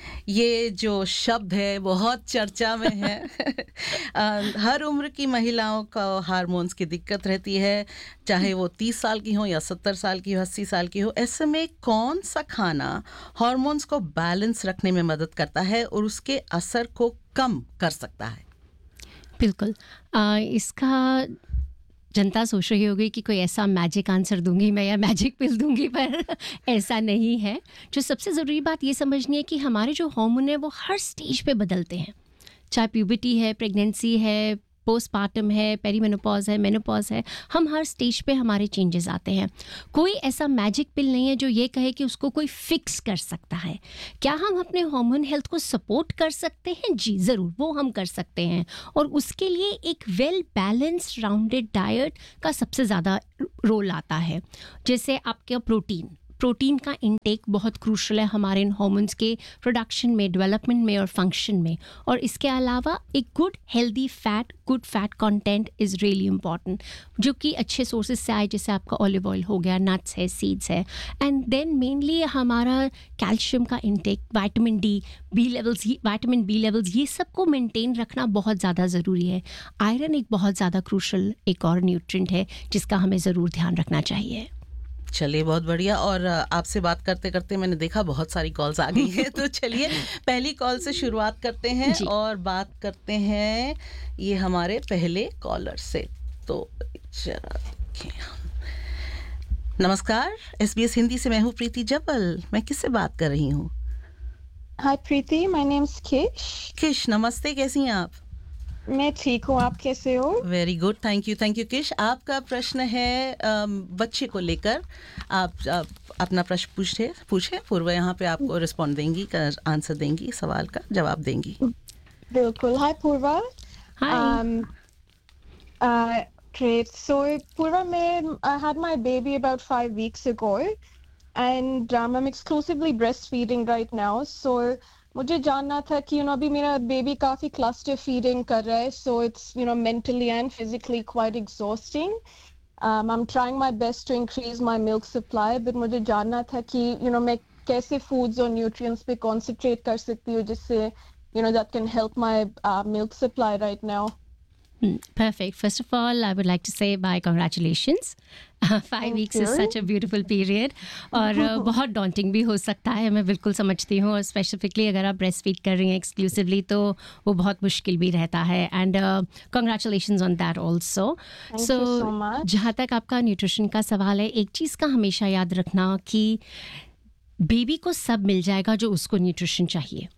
ये जो शब्द है बहुत चर्चा में है। हर उम्र की महिलाओं को हार्मोन्स की दिक्कत रहती है, चाहे वो तीस साल की हो या सत्तर साल की हो, अस्सी साल की हो। ऐसे में कौन सा खाना हार्मोन्स को बैलेंस रखने में मदद करता है और उसके असर को कम कर सकता है? बिल्कुल, आ, इसका जनता सोच रही होगी कि कोई ऐसा मैजिक आंसर दूंगी मैं या मैजिक पिल दूंगी, पर ऐसा नहीं है। जो सबसे ज़रूरी बात ये समझनी है कि हमारे जो हार्मोन है वो हर स्टेज पे बदलते हैं, चाहे प्यूबर्टी है, प्रेगनेंसी है, पोस्टपार्टम है, पेरीमेनोपॉज है, मेनोपॉज है, हम हर स्टेज पे हमारे चेंजेस आते हैं। कोई ऐसा मैजिक पिल नहीं है जो ये कहे कि उसको कोई फिक्स कर सकता है। क्या हम अपने हार्मोन हेल्थ को सपोर्ट कर सकते हैं? जी ज़रूर, वो हम कर सकते हैं। और उसके लिए एक वेल बैलेंस्ड राउंडेड डाइट का सबसे ज़्यादा रोल आता है। जैसे आपका प्रोटीन प्रोटीन का इंटेक बहुत क्रूशल है हमारे इन हार्मोन्स के प्रोडक्शन में, डेवलपमेंट में और फंक्शन में। और इसके अलावा एक good healthy fat, good fat content is really important, जो कि अच्छे सोर्सेज से आए, जैसे आपका ऑलिव ऑयल हो गया, नट्स है, सीड्स है। एंड देन मेनली हमारा कैल्शियम का intake, vitamin D, B levels, vitamin B levels, ये सब को मेंटेन रखना बहुत ज़्यादा ज़रूरी है। आयरन एक बहुत ज़्यादा क्रूशल एक और न्यूट्रिएंट है जिसका हमें ज़रूर ध्यान रखना चाहिए। चलिए, बहुत बढ़िया। और आपसे बात करते करते मैंने देखा बहुत सारी कॉल्स आ गई हैं, तो चलिए पहली कॉल से शुरुआत करते हैं और बात करते हैं ये हमारे पहले कॉलर से। तो जरा देखें। नमस्कार, एसबीएस हिंदी से मैं हूँ प्रीति जब्बल। मैं किससे बात कर रही हूँ? हाय प्रीति, माय नेम इज किश। किश, नमस्ते, कैसी हैं आप? मैं ठीक हूँ, आप कैसे हो? Very good, thank you thank you किश। आपका प्रश्न है बच्चे को लेकर। आप, आप अपना प्रश्न पूछे पूछे पूर्व यहाँ पे आपको रिस्पॉन्ड देंगी, आंसर देंगी, सवाल का जवाब देंगी। बिल्कुल। हाय पूर्वा। हाय। Great. So Purva, I had my baby about five weeks ago, and um, I'm exclusively breastfeeding right now. So मुझे जानना था कि you know अभी मेरा बेबी काफी क्लस्टर फीडिंग कर रहा है, so it's you know mentally and physically quite exhausting. Um, I'm trying my best to increase my milk supply, but मुझे जानना था कि you know मैं कैसे foods और nutrients पे concentrate कर सकती हूँ जिससे you know that can help my uh, milk supply right now. Mm, perfect. First of all, I would like to say bye, congratulations. Uh, five Thank weeks is you. such a beautiful period. और uh, बहुत daunting भी हो सकता है, मैं बिल्कुल समझती हूँ. और स्पेसिफिकली अगर आप ब्रेस्ट फीड कर रही हैं एक्सक्लूसिवली तो वो बहुत मुश्किल भी रहता है. And congratulations on that also. Thank you so much. जहाँ तक आपका न्यूट्रिशन का सवाल है, एक चीज़ का हमेशा याद रखना कि बेबी को सब मिल जाएगा जो उसको न्यूट्रिशन चाहिए.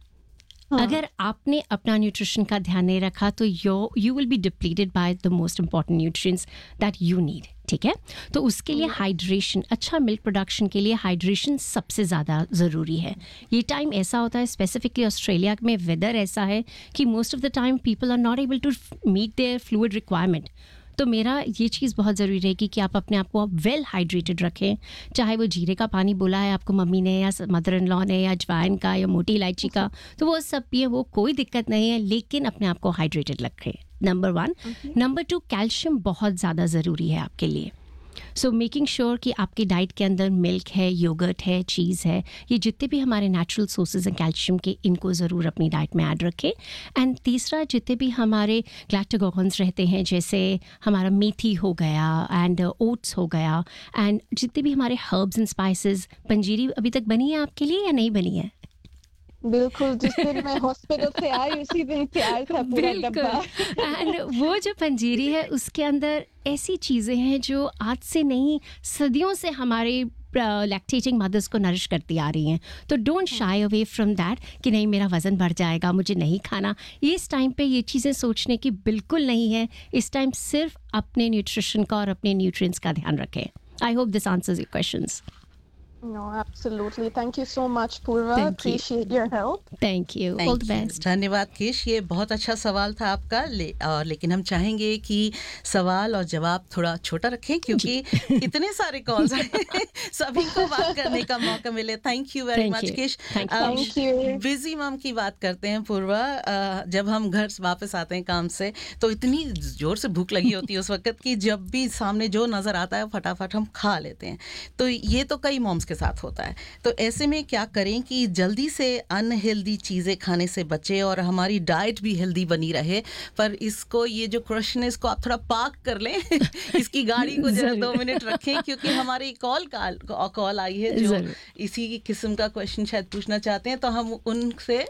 अगर आपने अपना न्यूट्रिशन का ध्यान नहीं रखा तो यो you will be depleted by the most important nutrients that you need. ठीक है, तो उसके लिए हाइड्रेशन, अच्छा मिल्क प्रोडक्शन के लिए हाइड्रेशन सबसे ज़्यादा ज़रूरी है. ये टाइम ऐसा होता है, स्पेसिफिकली ऑस्ट्रेलिया में वेदर ऐसा है कि most of the time people are not able to meet there fluid requirement. तो मेरा ये चीज़ बहुत ज़रूरी रहेगी कि आप अपने आप को वेल हाइड्रेटेड रखें. चाहे वो जीरे का पानी बोला है आपको मम्मी ने या मदर इन लॉ ने या अजवाइन का या मोटी इलायची का, तो वो सब पिए, वो कोई दिक्कत नहीं है, लेकिन अपने आप को हाइड्रेटेड रखें. Number one. Number two, calcium बहुत ज़्यादा ज़रूरी है आपके लिए. सो मेकिंग श्योर कि आपकी डाइट के अंदर मिल्क है, योगर्ट है, चीज़ है, ये जितने भी हमारे नेचुरल सोर्सेज हैं कैल्शियम के, इनको ज़रूर अपनी डाइट में ऐड रखें. एंड तीसरा, जितने भी हमारे ग्लैक्टोगॉन्स रहते हैं, जैसे हमारा मेथी हो गया एंड ओट्स हो गया, एंड जितने भी हमारे हर्ब्स एंड स्पाइसेस. पंजीरी अभी तक बनी है आपके लिए या नहीं बनी है? बिल्कुल, जिस दिन मैं हॉस्पिटल से आई उसी दिन तैयार था पूरा डब्बा. एंड वो जो पंजीरी है उसके अंदर ऐसी चीज़ें हैं जो आज से नहीं, सदियों से हमारे लैक्टेटिंग मदर्स को नरिश करती आ रही हैं. तो don't shy away from that कि नहीं मेरा वज़न बढ़ जाएगा, मुझे नहीं खाना. ये इस टाइम पे ये चीज़ें सोचने की बिल्कुल नहीं है. इस टाइम सिर्फ अपने न्यूट्रिशन का और अपने न्यूट्रिएंट्स का ध्यान रखें. I hope this answers your questions. No, absolutely. Thank you so much, Purva. Thank you. Appreciate your help. Thank you. Thank All the you. best. धन्यवाद किश, ये बहुत अच्छा सवाल था आपका. ले, और लेकिन हम चाहेंगे कि सवाल और जवाब थोड़ा छोटा रखें क्योंकि इतने सारे कॉल्स आए, सभी को बात करने का मौका मिले. Thank you very much Kish. Thank you. Busy मम की बात करते हैं पूर्वा. अ, जब हम घर वापस आते हैं काम से तो इतनी जोर से भूख लगी होती है उस वक्त कि जब भी सामने जो नज़र आता है फटाफट हम खा लेते हैं. तो ये तो कई मॉम्स के साथ होता है. तो ऐसे में क्या करें कि जल्दी से अनहेल्दी चीज़ें खाने से बचें और हमारी डाइट भी हेल्दी बनी रहे. पर इसको, ये जो क्वेश्चन है इसको आप थोड़ा पार्क कर लें. इसकी गाड़ी को जरा दो मिनट रखें क्योंकि हमारी कॉल कॉल आई है जो इसी किस्म का क्वेश्चन शायद पूछना चाहते हैं. तो हम उनसे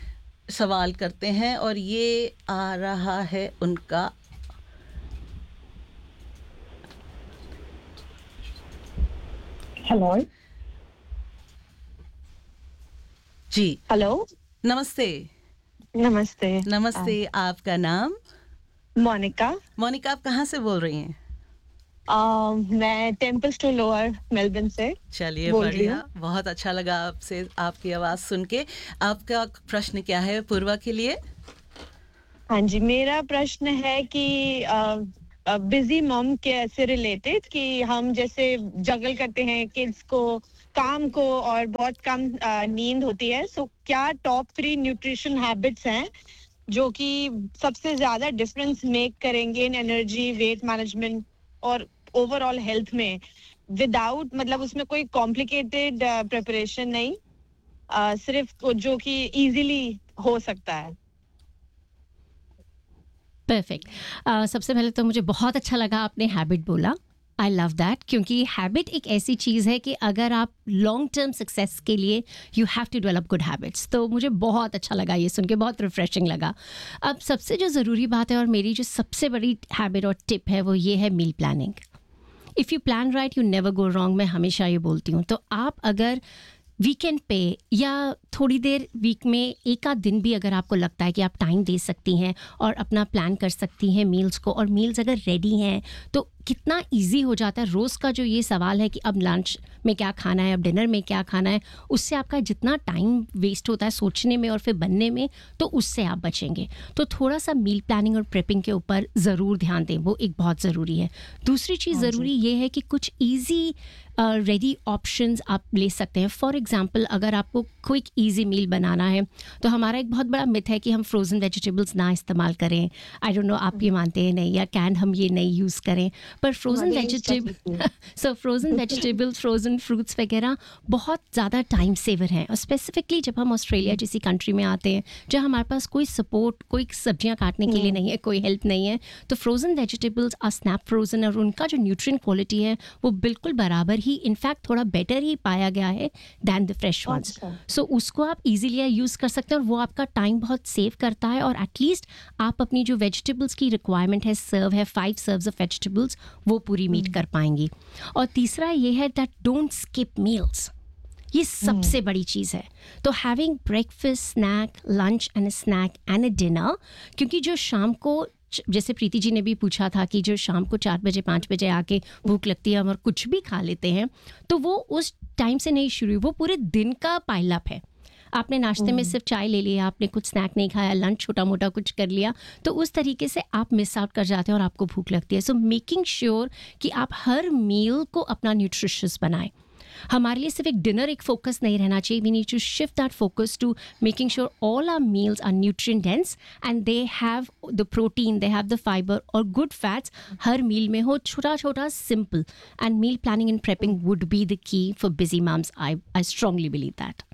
सवाल करते हैं और ये आ रहा है उनका. हेलो जी. हेलो. नमस्ते. नमस्ते. नमस्ते. आपका नाम? मोनिका. मोनिका, आप कहाँ से बोल रही हैं? uh, मैं टेम्पल्स्टोन लोअर मेलबर्न से. चलिए, बढ़िया, बहुत अच्छा लगा आपसे आपकी आवाज़ सुन के. आपका प्रश्न क्या है पूर्वा के लिए? हाँ जी, मेरा प्रश्न है कि बिजी मॉम के से रिलेटेड कि हम जैसे जगल करते हैं किड्स को, काम को, और बहुत कम नींद होती है. सो क्या टॉप थ्री न्यूट्रिशन हैबिट्स हैं जो कि सबसे ज्यादा डिफरेंस मेक करेंगे इन एनर्जी, वेट मैनेजमेंट और ओवरऑल हेल्थ में, विदाउट, मतलब उसमें कोई कॉम्प्लिकेटेड प्रिपरेशन नहीं, uh, सिर्फ जो कि इजीली हो सकता है. परफेक्ट. uh, सबसे पहले तो मुझे बहुत अच्छा लगा आपने हैबिट बोला. आई लव दैट, क्योंकि हैबिट एक ऐसी चीज़ है कि अगर आप लॉन्ग टर्म सक्सेस के लिए you have to develop good habits. तो मुझे बहुत अच्छा लगा ये सुन के, बहुत रिफ्रेशिंग लगा. अब सबसे जो ज़रूरी बात है और मेरी जो सबसे बड़ी हैबिट और टिप है वो ये है meal planning. If you plan right you never go wrong. मैं हमेशा ये बोलती हूँ. तो आप अगर वीकेंड पे या थोड़ी देर वीक में एक आध दिन भी अगर आपको लगता है कि आप टाइम दे सकती हैं और अपना प्लान कर सकती हैं मील्स को, और मील्स अगर रेडी हैं तो कितना इजी हो जाता है. रोज़ का जो ये सवाल है कि अब लंच में क्या खाना है, अब डिनर में क्या खाना है, उससे आपका जितना टाइम वेस्ट होता है सोचने में और फिर बनने में, तो उससे आप बचेंगे. तो थोड़ा सा मील प्लानिंग और प्रेपिंग के ऊपर ज़रूर ध्यान दें, वो एक बहुत ज़रूरी है. दूसरी चीज़ ज़रूरी ये है कि कुछ ईजी रेडी ऑप्शंस आप ले सकते हैं. फॉर एग्जांपल, अगर आपको क्विक ईजी मील बनाना है तो हमारा एक बहुत बड़ा मिथ है कि हम फ्रोज़न वेजिटेबल्स ना इस्तेमाल करें. आई डोंट नो आप ये मानते हैं नहीं, या कैन हम ये नहीं यूज़ करें. पर फ्रोज़न हमारे vegetable so frozen vegetables frozen fruits वगैरह बहुत ज़्यादा टाइम सेवर हैं, और स्पेसिफिकली जब हम ऑस्ट्रेलिया जैसी कंट्री में आते हैं जहाँ हमारे पास कोई सपोर्ट, कोई सब्जियां काटने के लिए नहीं है, कोई हेल्प नहीं है, तो frozen vegetables are snap frozen, और उनका जो न्यूट्रिएंट क्वालिटी है वो बिल्कुल बराबर ही, इनफैक्ट थोड़ा बेटर ही पाया गया है दैन द फ्रेश वंस। सो उसको आप इजीली यूज़ कर सकते हैं, और वो आपका टाइम बहुत सेव करता है, और एटलीस्ट आप अपनी जो वेजिटेबल्स की रिक्वायरमेंट है, सर्व है फाइव सर्व्स ऑफ वेजिटेबल्स, वो पूरी मीट कर पाएंगी। और तीसरा ये है दैट डोंट स्किप मील्स, ये सबसे बड़ी चीज़ है। तो having breakfast, snack, lunch and snack and a dinner, क्योंकि जो शाम को, जैसे प्रीति जी ने भी पूछा था कि जो शाम को चार बजे पाँच बजे आके भूख लगती है और कुछ भी खा लेते हैं, तो वो उस टाइम से नहीं शुरू, वो पूरे दिन का पाइलअप है। आपने नाश्ते में सिर्फ चाय ले लिया, आपने कुछ स्नैक नहीं खाया, लंच छोटा मोटा कुछ कर लिया, तो उस तरीके से आप मिस आउट कर जाते हैं और आपको भूख लगती है। सो मेकिंग श्योर कि आप हर मील को अपना न्यूट्रिशियस बनाएं। हमारे लिए सिर्फ एक डिनर एक फोकस नहीं रहना चाहिए, we need to shift that focus to making sure all our meals are nutrient dense and they have the protein, they have the fibre और गुड फैट्स हर मील में हो, छोटा छोटा simple. And meal planning and prepping would be the key for busy mums. I I strongly believe that.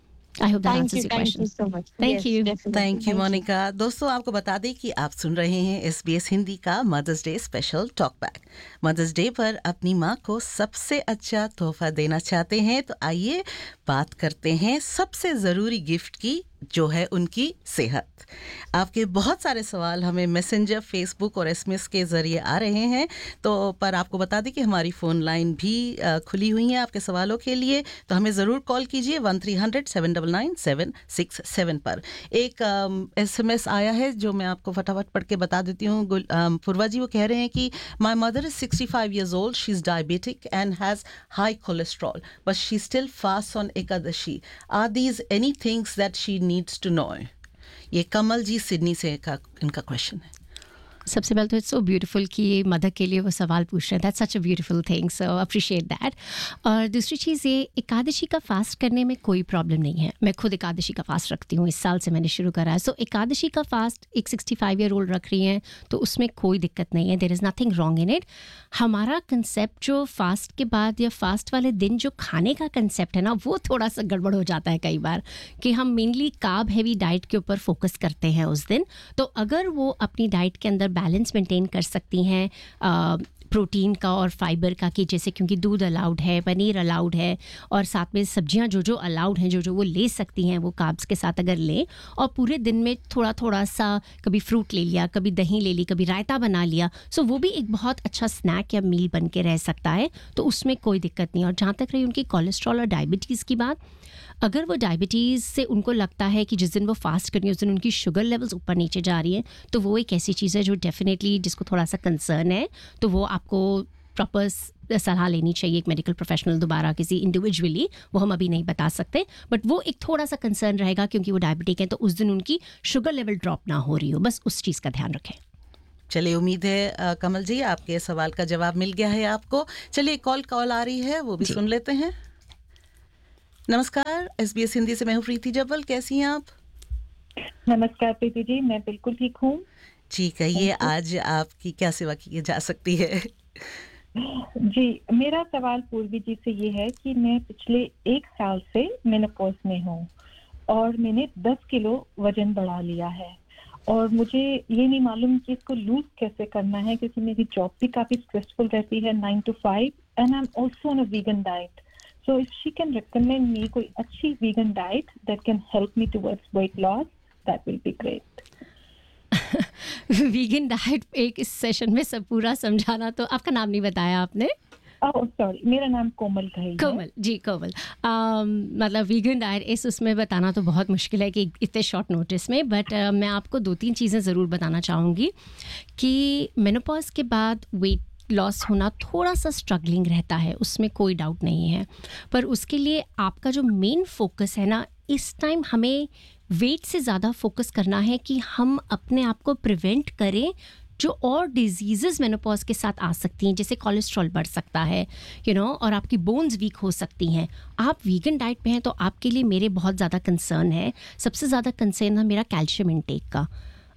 I hope that Thank answers you, your thank question. you so much. Thank Yes, you. definitely. Thank you Thank you. Monika. दोस्तों आपको बता दें कि आप सुन रहे हैं SBS Hindi का mother's day special talk back. Mother's day पर अपनी माँ को सबसे अच्छा तोहफा देना चाहते हैं, तो आइए बात करते हैं सबसे ज़रूरी गिफ्ट की, जो है उनकी सेहत। आपके बहुत सारे सवाल हमें मैसेंजर, फेसबुक और एसएमएस के ज़रिए आ रहे हैं, तो पर आपको बता दें कि हमारी फ़ोन लाइन भी आ, खुली हुई है आपके सवालों के लिए, तो हमें ज़रूर कॉल कीजिए one three hundred seven double nine seven six seven पर। एक एसएमएस आया है जो मैं आपको फटाफट पढ़ के बता देती हूँ। पूर्वा जी वो कह रहे हैं कि my mother is sixty five years old, she is diabetic and has high cholesterol, but she still fast on Ekadashi. Are these any things that she needs to know? ये कमल जी सिडनी से का इनका क्वेश्चन है। सबसे पहले तो इट्स सो ब्यूटीफुल कि ये मदर के लिए वो सवाल पूछ रहे हैं, that's such a beautiful thing, so appreciate that. और दूसरी चीज़ ये, एकादशी का फास्ट करने में कोई प्रॉब्लम नहीं है। मैं खुद एकादशी का फास्ट रखती हूँ, इस साल से मैंने शुरू करा है। सो एकादशी का फास्ट एक सिक्सटी फाइव ईयर ओल्ड रख रही हैं तो उसमें कोई दिक्कत नहीं है, there is nothing wrong in it. हमारा कंसेप्ट जो फास्ट के बाद या फास्ट वाले दिन जो खाने का कंसेप्ट है ना, वो थोड़ा सा गड़बड़ हो जाता है कई बार, कि हम मेनली कार्ब हैवी डाइट के ऊपर फोकस करते हैं उस दिन। तो अगर वो अपनी डाइट के अंदर बैलेंस मेंटेन कर सकती हैं प्रोटीन का और फाइबर का, कि जैसे क्योंकि दूध अलाउड है, पनीर अलाउड है, और साथ में सब्जियां जो जो अलाउड हैं, जो जो वो ले सकती हैं, वो कार्ब्स के साथ अगर लें, और पूरे दिन में थोड़ा थोड़ा सा कभी फ्रूट ले लिया, कभी दही ले ली, कभी रायता बना लिया, सो वो भी एक बहुत अच्छा स्नैक या मील बन के रह सकता है, तो उसमें कोई दिक्कत नहीं। और जहाँ तक रही उनकी कोलेस्ट्रॉल और डायबिटीज़ की बात, अगर वो डायबिटीज़ से उनको लगता है कि जिस दिन वो फास्ट करनी है उस दिन उनकी शुगर लेवल्स ऊपर नीचे जा रही है, तो वो एक ऐसी चीज़ है जो डेफिनेटली जिसको थोड़ा सा कंसर्न है, तो वो आपको प्रॉपर सलाह लेनी चाहिए एक मेडिकल प्रोफेशनल, दोबारा किसी इंडिविजुअली, वो हम अभी नहीं बता सकते, बट वो एक थोड़ा सा कंसर्न रहेगा क्योंकि वो डायबिटिक है, तो उस दिन उनकी शुगर लेवल ड्रॉप ना हो रही हो, बस उस चीज़ का ध्यान रखें। चलिए, उम्मीद है आ, कमल जी आपके सवाल का जवाब मिल गया है आपको। चलिए, कॉल कॉल आ रही है, वो भी सुन लेते हैं। नमस्कार, एसबीएस हिंदी से मैं हूँ प्रीति जब्बल, कैसी हैं आप? नमस्कार प्रीति जी, मैं बिल्कुल ठीक हूँ। जी कहिए, आज आपकी क्या सेवा की जा सकती है? जी, मेरा सवाल पूर्वी जी से ये है कि मैं पिछले एक साल से मेनोपॉज में हूँ और मैंने दस किलो वजन बढ़ा लिया है, और मुझे ये नहीं मालूम कि इसको लूज कैसे करना है, क्योंकि मेरी जॉब भी काफ़ी स्ट्रेसफुल रहती है, nine to five, and I am also on a vegan diet. So if she can recommend me कोई अच्छी vegan diet that can help me towards weight loss, that will be great. Vegan diet एक इस session में सब पूरा समझाना, तो आपका नाम नहीं बताया आपने? ओह सॉरी, मेरा नाम कोमल कही है। कोमल जी, कोमल। um, मतलब वीगन डाइट इस उसमें बताना तो बहुत मुश्किल है कि इतने शॉर्ट नोटिस में, बट uh, मैं आपको दो तीन चीज़ें ज़रूर बताना चाहूँगी कि मेनोपॉज के बाद वेट लॉस होना थोड़ा सा स्ट्रगलिंग रहता है, उसमें कोई डाउट नहीं है, पर उसके लिए आपका जो मेन फोकस है ना, इस टाइम हमें वेट से ज़्यादा फोकस करना है कि हम अपने आप को प्रिवेंट करें जो और डिजीज़ेस मेनोपॉज के साथ आ सकती हैं, जैसे कोलेस्ट्रॉल बढ़ सकता है, यू नो, और आपकी बोन्स वीक हो सकती हैं। आप वीगन डाइट पे हैं तो आपके लिए मेरे बहुत ज़्यादा कंसर्न है, सबसे ज़्यादा कंसर्न है मेरा कैल्शियम इनटेक का।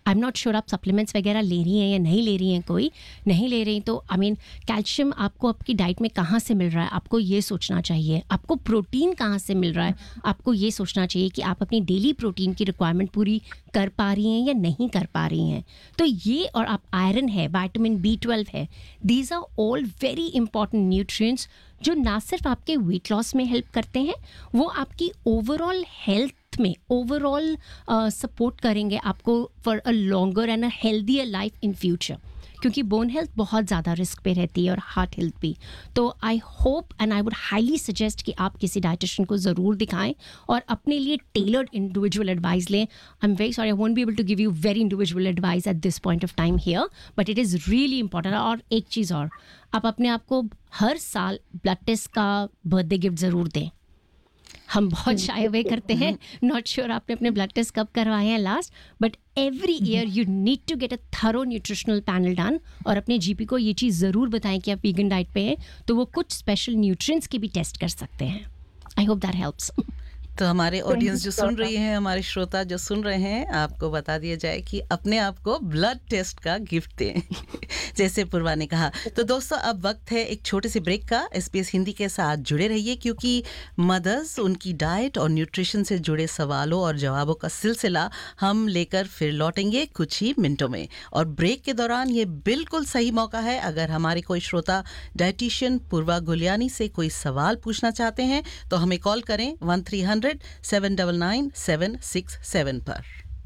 आई एम नॉट श्योर आप सप्लीमेंट्स वगैरह ले रही हैं या नहीं ले रही हैं, कोई नहीं ले रही तो आई मीन कैल्शियम आपको आपकी डाइट में कहाँ से मिल रहा है, आपको ये सोचना चाहिए। आपको प्रोटीन कहाँ से मिल रहा है, आपको ये सोचना चाहिए कि आप अपनी डेली प्रोटीन की रिक्वायरमेंट पूरी कर पा रही हैं या नहीं कर पा रही हैं। तो ये, और आप आयरन है, विटामिन बी ट्वेल्व है, these are all very important nutrients जो ना सिर्फ आपके वेट लॉस में हेल्प करते हैं, वो आपकी ओवरऑल हेल्थ में ओवरऑल सपोर्ट करेंगे आपको for a longer and a healthier life in future, क्योंकि बोन हेल्थ बहुत ज़्यादा रिस्क पे रहती है और हार्ट हेल्थ भी। तो I hope and I would highly suggest कि आप किसी डाइटिशियन को ज़रूर दिखाएं और अपने लिए टेलर्ड इंडिविजुअल एडवाइस लें। I am very sorry, I won't be able to give you very individual advice at this point of time here, but it is really important. और एक चीज़ और, आप अपने आप को हर साल ब्लड टेस्ट का बर्थडे गिफ्ट ज़रूर दें। हम बहुत शाय अवे करते हैं, नॉट श्योर आपने अपने ब्लड टेस्ट कब करवाए हैं last, but every year you need to get a thorough nutritional panel done. और अपने जीपी को ये चीज़ ज़रूर बताएं कि आप वीगन डाइट पे हैं, तो वो कुछ स्पेशल न्यूट्रिएंट्स की भी टेस्ट कर सकते हैं। I hope that helps. तो हमारे ऑडियंस जो सुन रही है, हमारे श्रोता जो सुन रहे हैं, आपको बता दिया जाए कि अपने आप को ब्लड टेस्ट का गिफ्ट दें जैसे पूर्वा ने कहा। तो दोस्तों, अब वक्त है एक छोटे से ब्रेक का। एसबीएस हिंदी के साथ जुड़े रहिए, क्योंकि मदर्स, उनकी डाइट और न्यूट्रिशन से जुड़े सवालों और जवाबों का सिलसिला हम लेकर फिर लौटेंगे कुछ ही मिनटों में। और ब्रेक के दौरान ये बिल्कुल सही मौका है, अगर हमारे कोई श्रोता डाइटिशियन पूर्वा गुलियानी से कोई सवाल पूछना चाहते हैं तो हमें कॉल करें one three hundred seven nine nine seven six seven पर।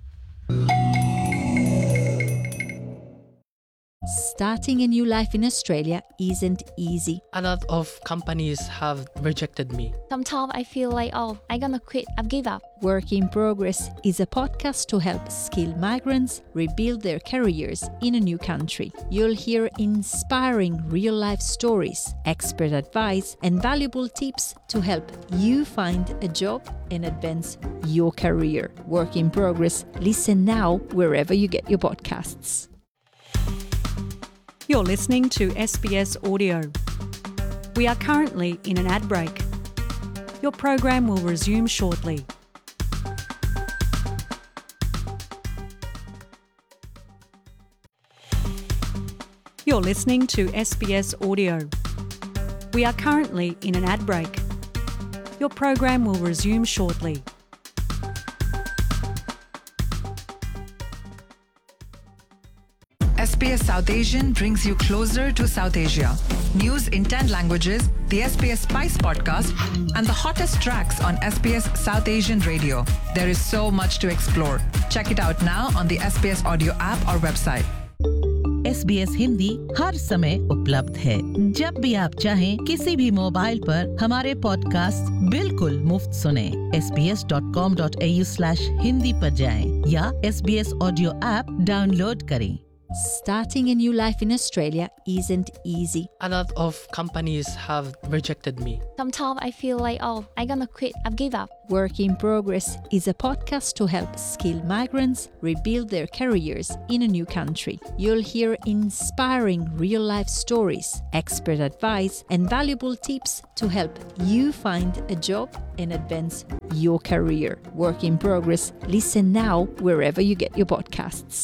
Starting a new life in Australia isn't easy. A lot of companies have rejected me. Sometimes I feel like, oh, I'm gonna quit, I've give up. Work in Progress is a podcast to help skilled migrants rebuild their careers in a new country. You'll hear inspiring real-life stories, expert advice, and valuable tips to help you find a job and advance your career. Work in Progress. Listen now wherever you get your podcasts. You're listening to S B S Audio. We are currently in an ad break. Your program will resume shortly. You're listening to S B S Audio. We are currently in an ad break. Your program will resume shortly. S B S South Asian brings you closer to South Asia. News in ten languages, the S B S Spice podcast, and the hottest tracks on S B S South Asian Radio. There is so much to explore. Check it out now on the S B S Audio app or website. S B S Hindi हर समय उपलब्ध है। जब भी आप चाहें, किसी भी mobile पर हमारे पॉडकास्ट बिल्कुल मुफ्त सुने। S B S dot com dot A you slash Hindi पर जाएं या S B S audio app download करें। Starting a new life in Australia isn't easy. A lot of companies have rejected me. Sometimes I feel like, oh, I'm gonna quit, I've give up. Work in Progress is a podcast to help skilled migrants rebuild their careers in a new country. You'll hear inspiring real-life stories, expert advice, and valuable tips to help you find a job and advance your career. Work in Progress. Listen now wherever you get your podcasts.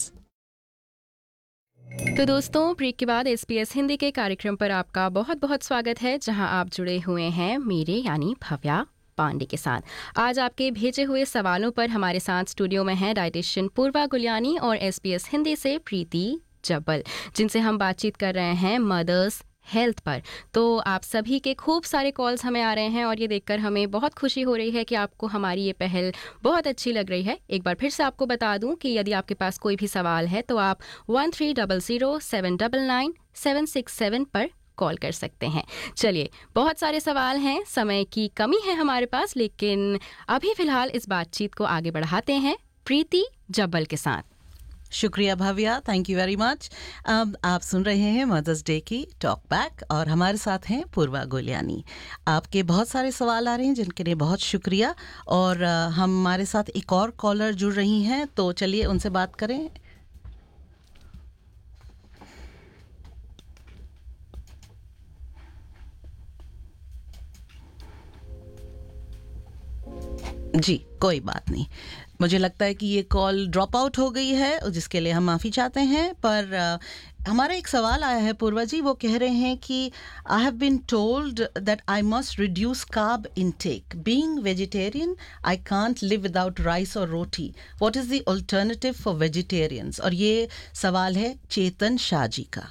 तो दोस्तों, break के बाद SBS Hindi के कार्यक्रम पर आपका बहुत बहुत स्वागत है, जहां आप जुड़े हुए हैं मेरे यानी भव्या पांडे के साथ। आज आपके भेजे हुए सवालों पर हमारे साथ स्टूडियो में हैं डाइटिशियन पूर्वा गुलियानी और एसबीएस हिंदी से प्रीति जब्बल, जिनसे हम बातचीत कर रहे हैं मदर्स हेल्थ पर। तो आप सभी के खूब सारे कॉल्स हमें आ रहे हैं और ये देखकर हमें बहुत खुशी हो रही है कि आपको हमारी ये पहल बहुत अच्छी लग रही है। एक बार फिर से आपको बता दूं कि यदि आपके पास कोई भी सवाल है तो आप one three double zero seven double nine seven six seven पर कॉल कर सकते हैं। चलिए, बहुत सारे सवाल हैं, समय की कमी है हमारे पास, लेकिन अभी फ़िलहाल इस बातचीत को आगे बढ़ाते हैं प्रीति जब्बल के साथ। शुक्रिया Bhavya, thank you very much. अब आप सुन रहे हैं मदर्स डे की टॉक बैक और हमारे साथ हैं पूर्वा गुलियानी। आपके बहुत सारे सवाल आ रहे हैं जिनके लिए बहुत शुक्रिया। और आ, हमारे साथ एक और कॉलर जुड़ रही हैं, तो चलिए उनसे बात करें। जी कोई बात नहीं, मुझे लगता है कि ये कॉल ड्रॉप आउट हो गई है, जिसके लिए हम माफ़ी चाहते हैं। पर आ, हमारा एक सवाल आया है पूर्वा जी, वो कह रहे हैं कि I have been told that I must reduce carb intake, being vegetarian I can't live without rice और रोटी, what is the alternative for vegetarians? और ये सवाल है चेतन शाह जी का।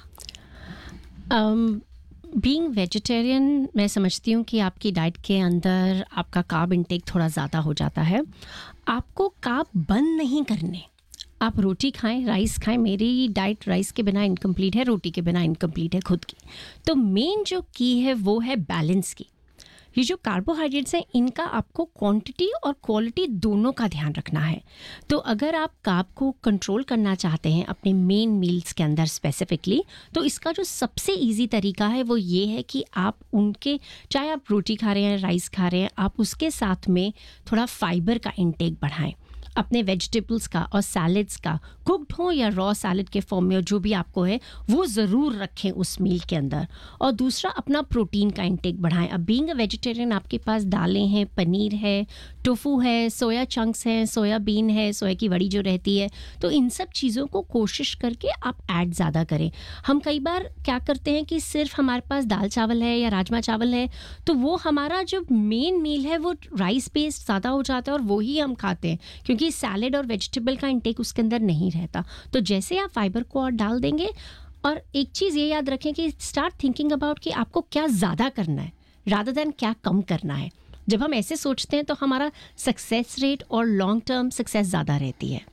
बीइंग um, वेजिटेरियन मैं समझती हूँ कि आपकी डाइट के अंदर आपका कार्ब इंटेक थोड़ा ज़्यादा हो जाता है। आपको कार्ब बंद नहीं करने, आप रोटी खाएं, राइस खाएं। मेरी डाइट राइस के बिना इनकम्प्लीट है, रोटी के बिना इनकम्प्लीट है खुद की। तो मेन जो की है वो है बैलेंस की। ये जो कार्बोहाइड्रेट्स हैं इनका आपको क्वांटिटी और क्वालिटी दोनों का ध्यान रखना है। तो अगर आप कार्ब को कंट्रोल करना चाहते हैं अपने मेन मील्स के अंदर स्पेसिफिकली, तो इसका जो सबसे इजी तरीका है वो ये है कि आप उनके, चाहे आप रोटी खा रहे हैं, राइस खा रहे हैं, आप उसके साथ में थोड़ा फाइबर का इंटेक बढ़ाएं। अपने वेजिटेबल्स का और सैलड्स का, कुक्ड हो या रॉ सैलड के फॉर्म में, जो भी आपको है वो ज़रूर रखें उस मील के अंदर। और दूसरा, अपना प्रोटीन का इंटेक बढ़ाएं। अब बीइंग अ वेजिटेरियन आपके पास दालें हैं, पनीर है, टोफू है, सोया चंक्स हैं, सोयाबीन है, सोया की वड़ी जो रहती है, तो इन सब चीज़ों को कोशिश करके आप ऐड ज़्यादा करें। हम कई बार क्या करते हैं कि सिर्फ हमारे पास दाल चावल है या राजमा चावल है, तो वो हमारा जो मेन मील है वो राइस बेस्ड ज़्यादा हो जाता है और वो ही हम खाते हैं, क्योंकि कि सैलेड और वेजिटेबल का इंटेक उसके अंदर नहीं रहता। तो जैसे आप फाइबर को और डाल देंगे, और एक चीज़ ये याद रखें कि स्टार्ट थिंकिंग अबाउट कि आपको क्या ज़्यादा करना है रादर देन क्या कम करना है। जब हम ऐसे सोचते हैं तो हमारा सक्सेस रेट और लॉन्ग टर्म सक्सेस ज़्यादा रहती है।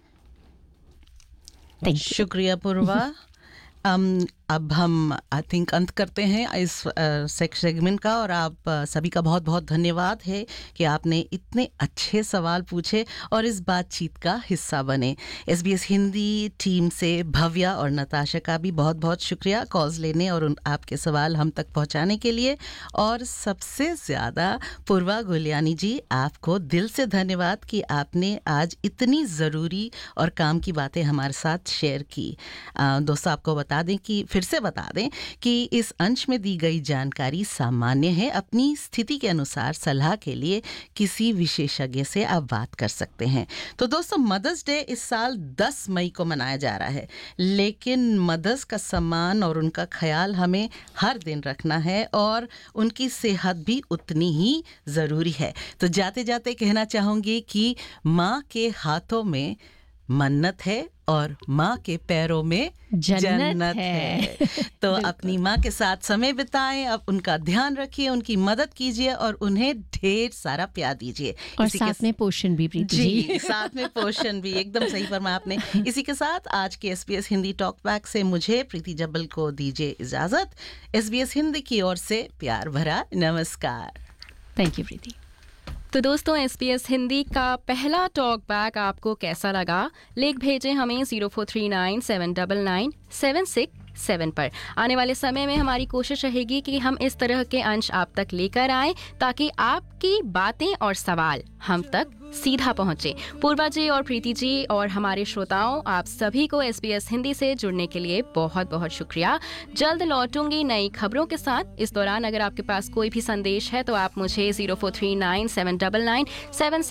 Thank you. शुक्रिया पूर्वा। um, अब हम आई थिंक अंत करते हैं इस सेगमेंट uh, का, और आप uh, सभी का बहुत बहुत धन्यवाद है कि आपने इतने अच्छे सवाल पूछे और इस बातचीत का हिस्सा बने। एसबीएस हिंदी टीम से भव्या और नताशा का भी बहुत बहुत शुक्रिया कॉल्स लेने और उन आपके सवाल हम तक पहुंचाने के लिए। और सबसे ज़्यादा पूर्वा गुलियानी जी, आपको दिल से धन्यवाद कि आपने आज इतनी ज़रूरी और काम की बातें हमारे साथ शेयर की। uh, दोस्तों, आपको बता दें कि फिर से बता दें कि इस अंश में दी गई जानकारी सामान्य है। अपनी स्थिति के अनुसार सलाह के लिए किसी विशेषज्ञ से आप बात कर सकते हैं। तो दोस्तों, मदर्स डे इस साल दस मई को मनाया जा रहा है, लेकिन मदर्स का सम्मान और उनका ख्याल हमें हर दिन रखना है और उनकी सेहत भी उतनी ही ज़रूरी है। तो जाते जाते कहना चाहूँगी कि माँ के हाथों में मन्नत है और माँ के पैरों में जन्नत, जन्नत है, है। तो अपनी माँ के साथ समय बिताएं, अब उनका ध्यान रखिए, उनकी मदद कीजिए और उन्हें ढेर सारा प्यार दीजिए। और साथ में पोषण भी, प्रीति जी, जी साथ में पोषण भी, एकदम सही फरमाया आपने। इसी के साथ आज के एसबीएस हिंदी टॉक बैक से मुझे प्रीति जब्बल को दीजिए इजाजत। एसबीएस हिंदी की ओर से प्यार भरा नमस्कार। थैंक यू प्रीति। तो दोस्तों, एसबीएस हिंदी का पहला टॉक बैक आपको कैसा लगा? लिख भेजें हमें zero four three nine seven nine nine seven six seven पर। आने वाले समय में हमारी कोशिश रहेगी कि हम इस तरह के अंश आप तक लेकर आएं ताकि आपकी बातें और सवाल हम तक सीधा पहुंचे। पूर्वा जी और प्रीति जी और हमारे श्रोताओं, आप सभी को एसबीएस हिंदी से जुड़ने के लिए बहुत बहुत शुक्रिया। जल्द लौटूंगी नई खबरों के साथ। इस दौरान अगर आपके पास कोई भी संदेश है तो आप मुझे zero four three nine seven nine nine seven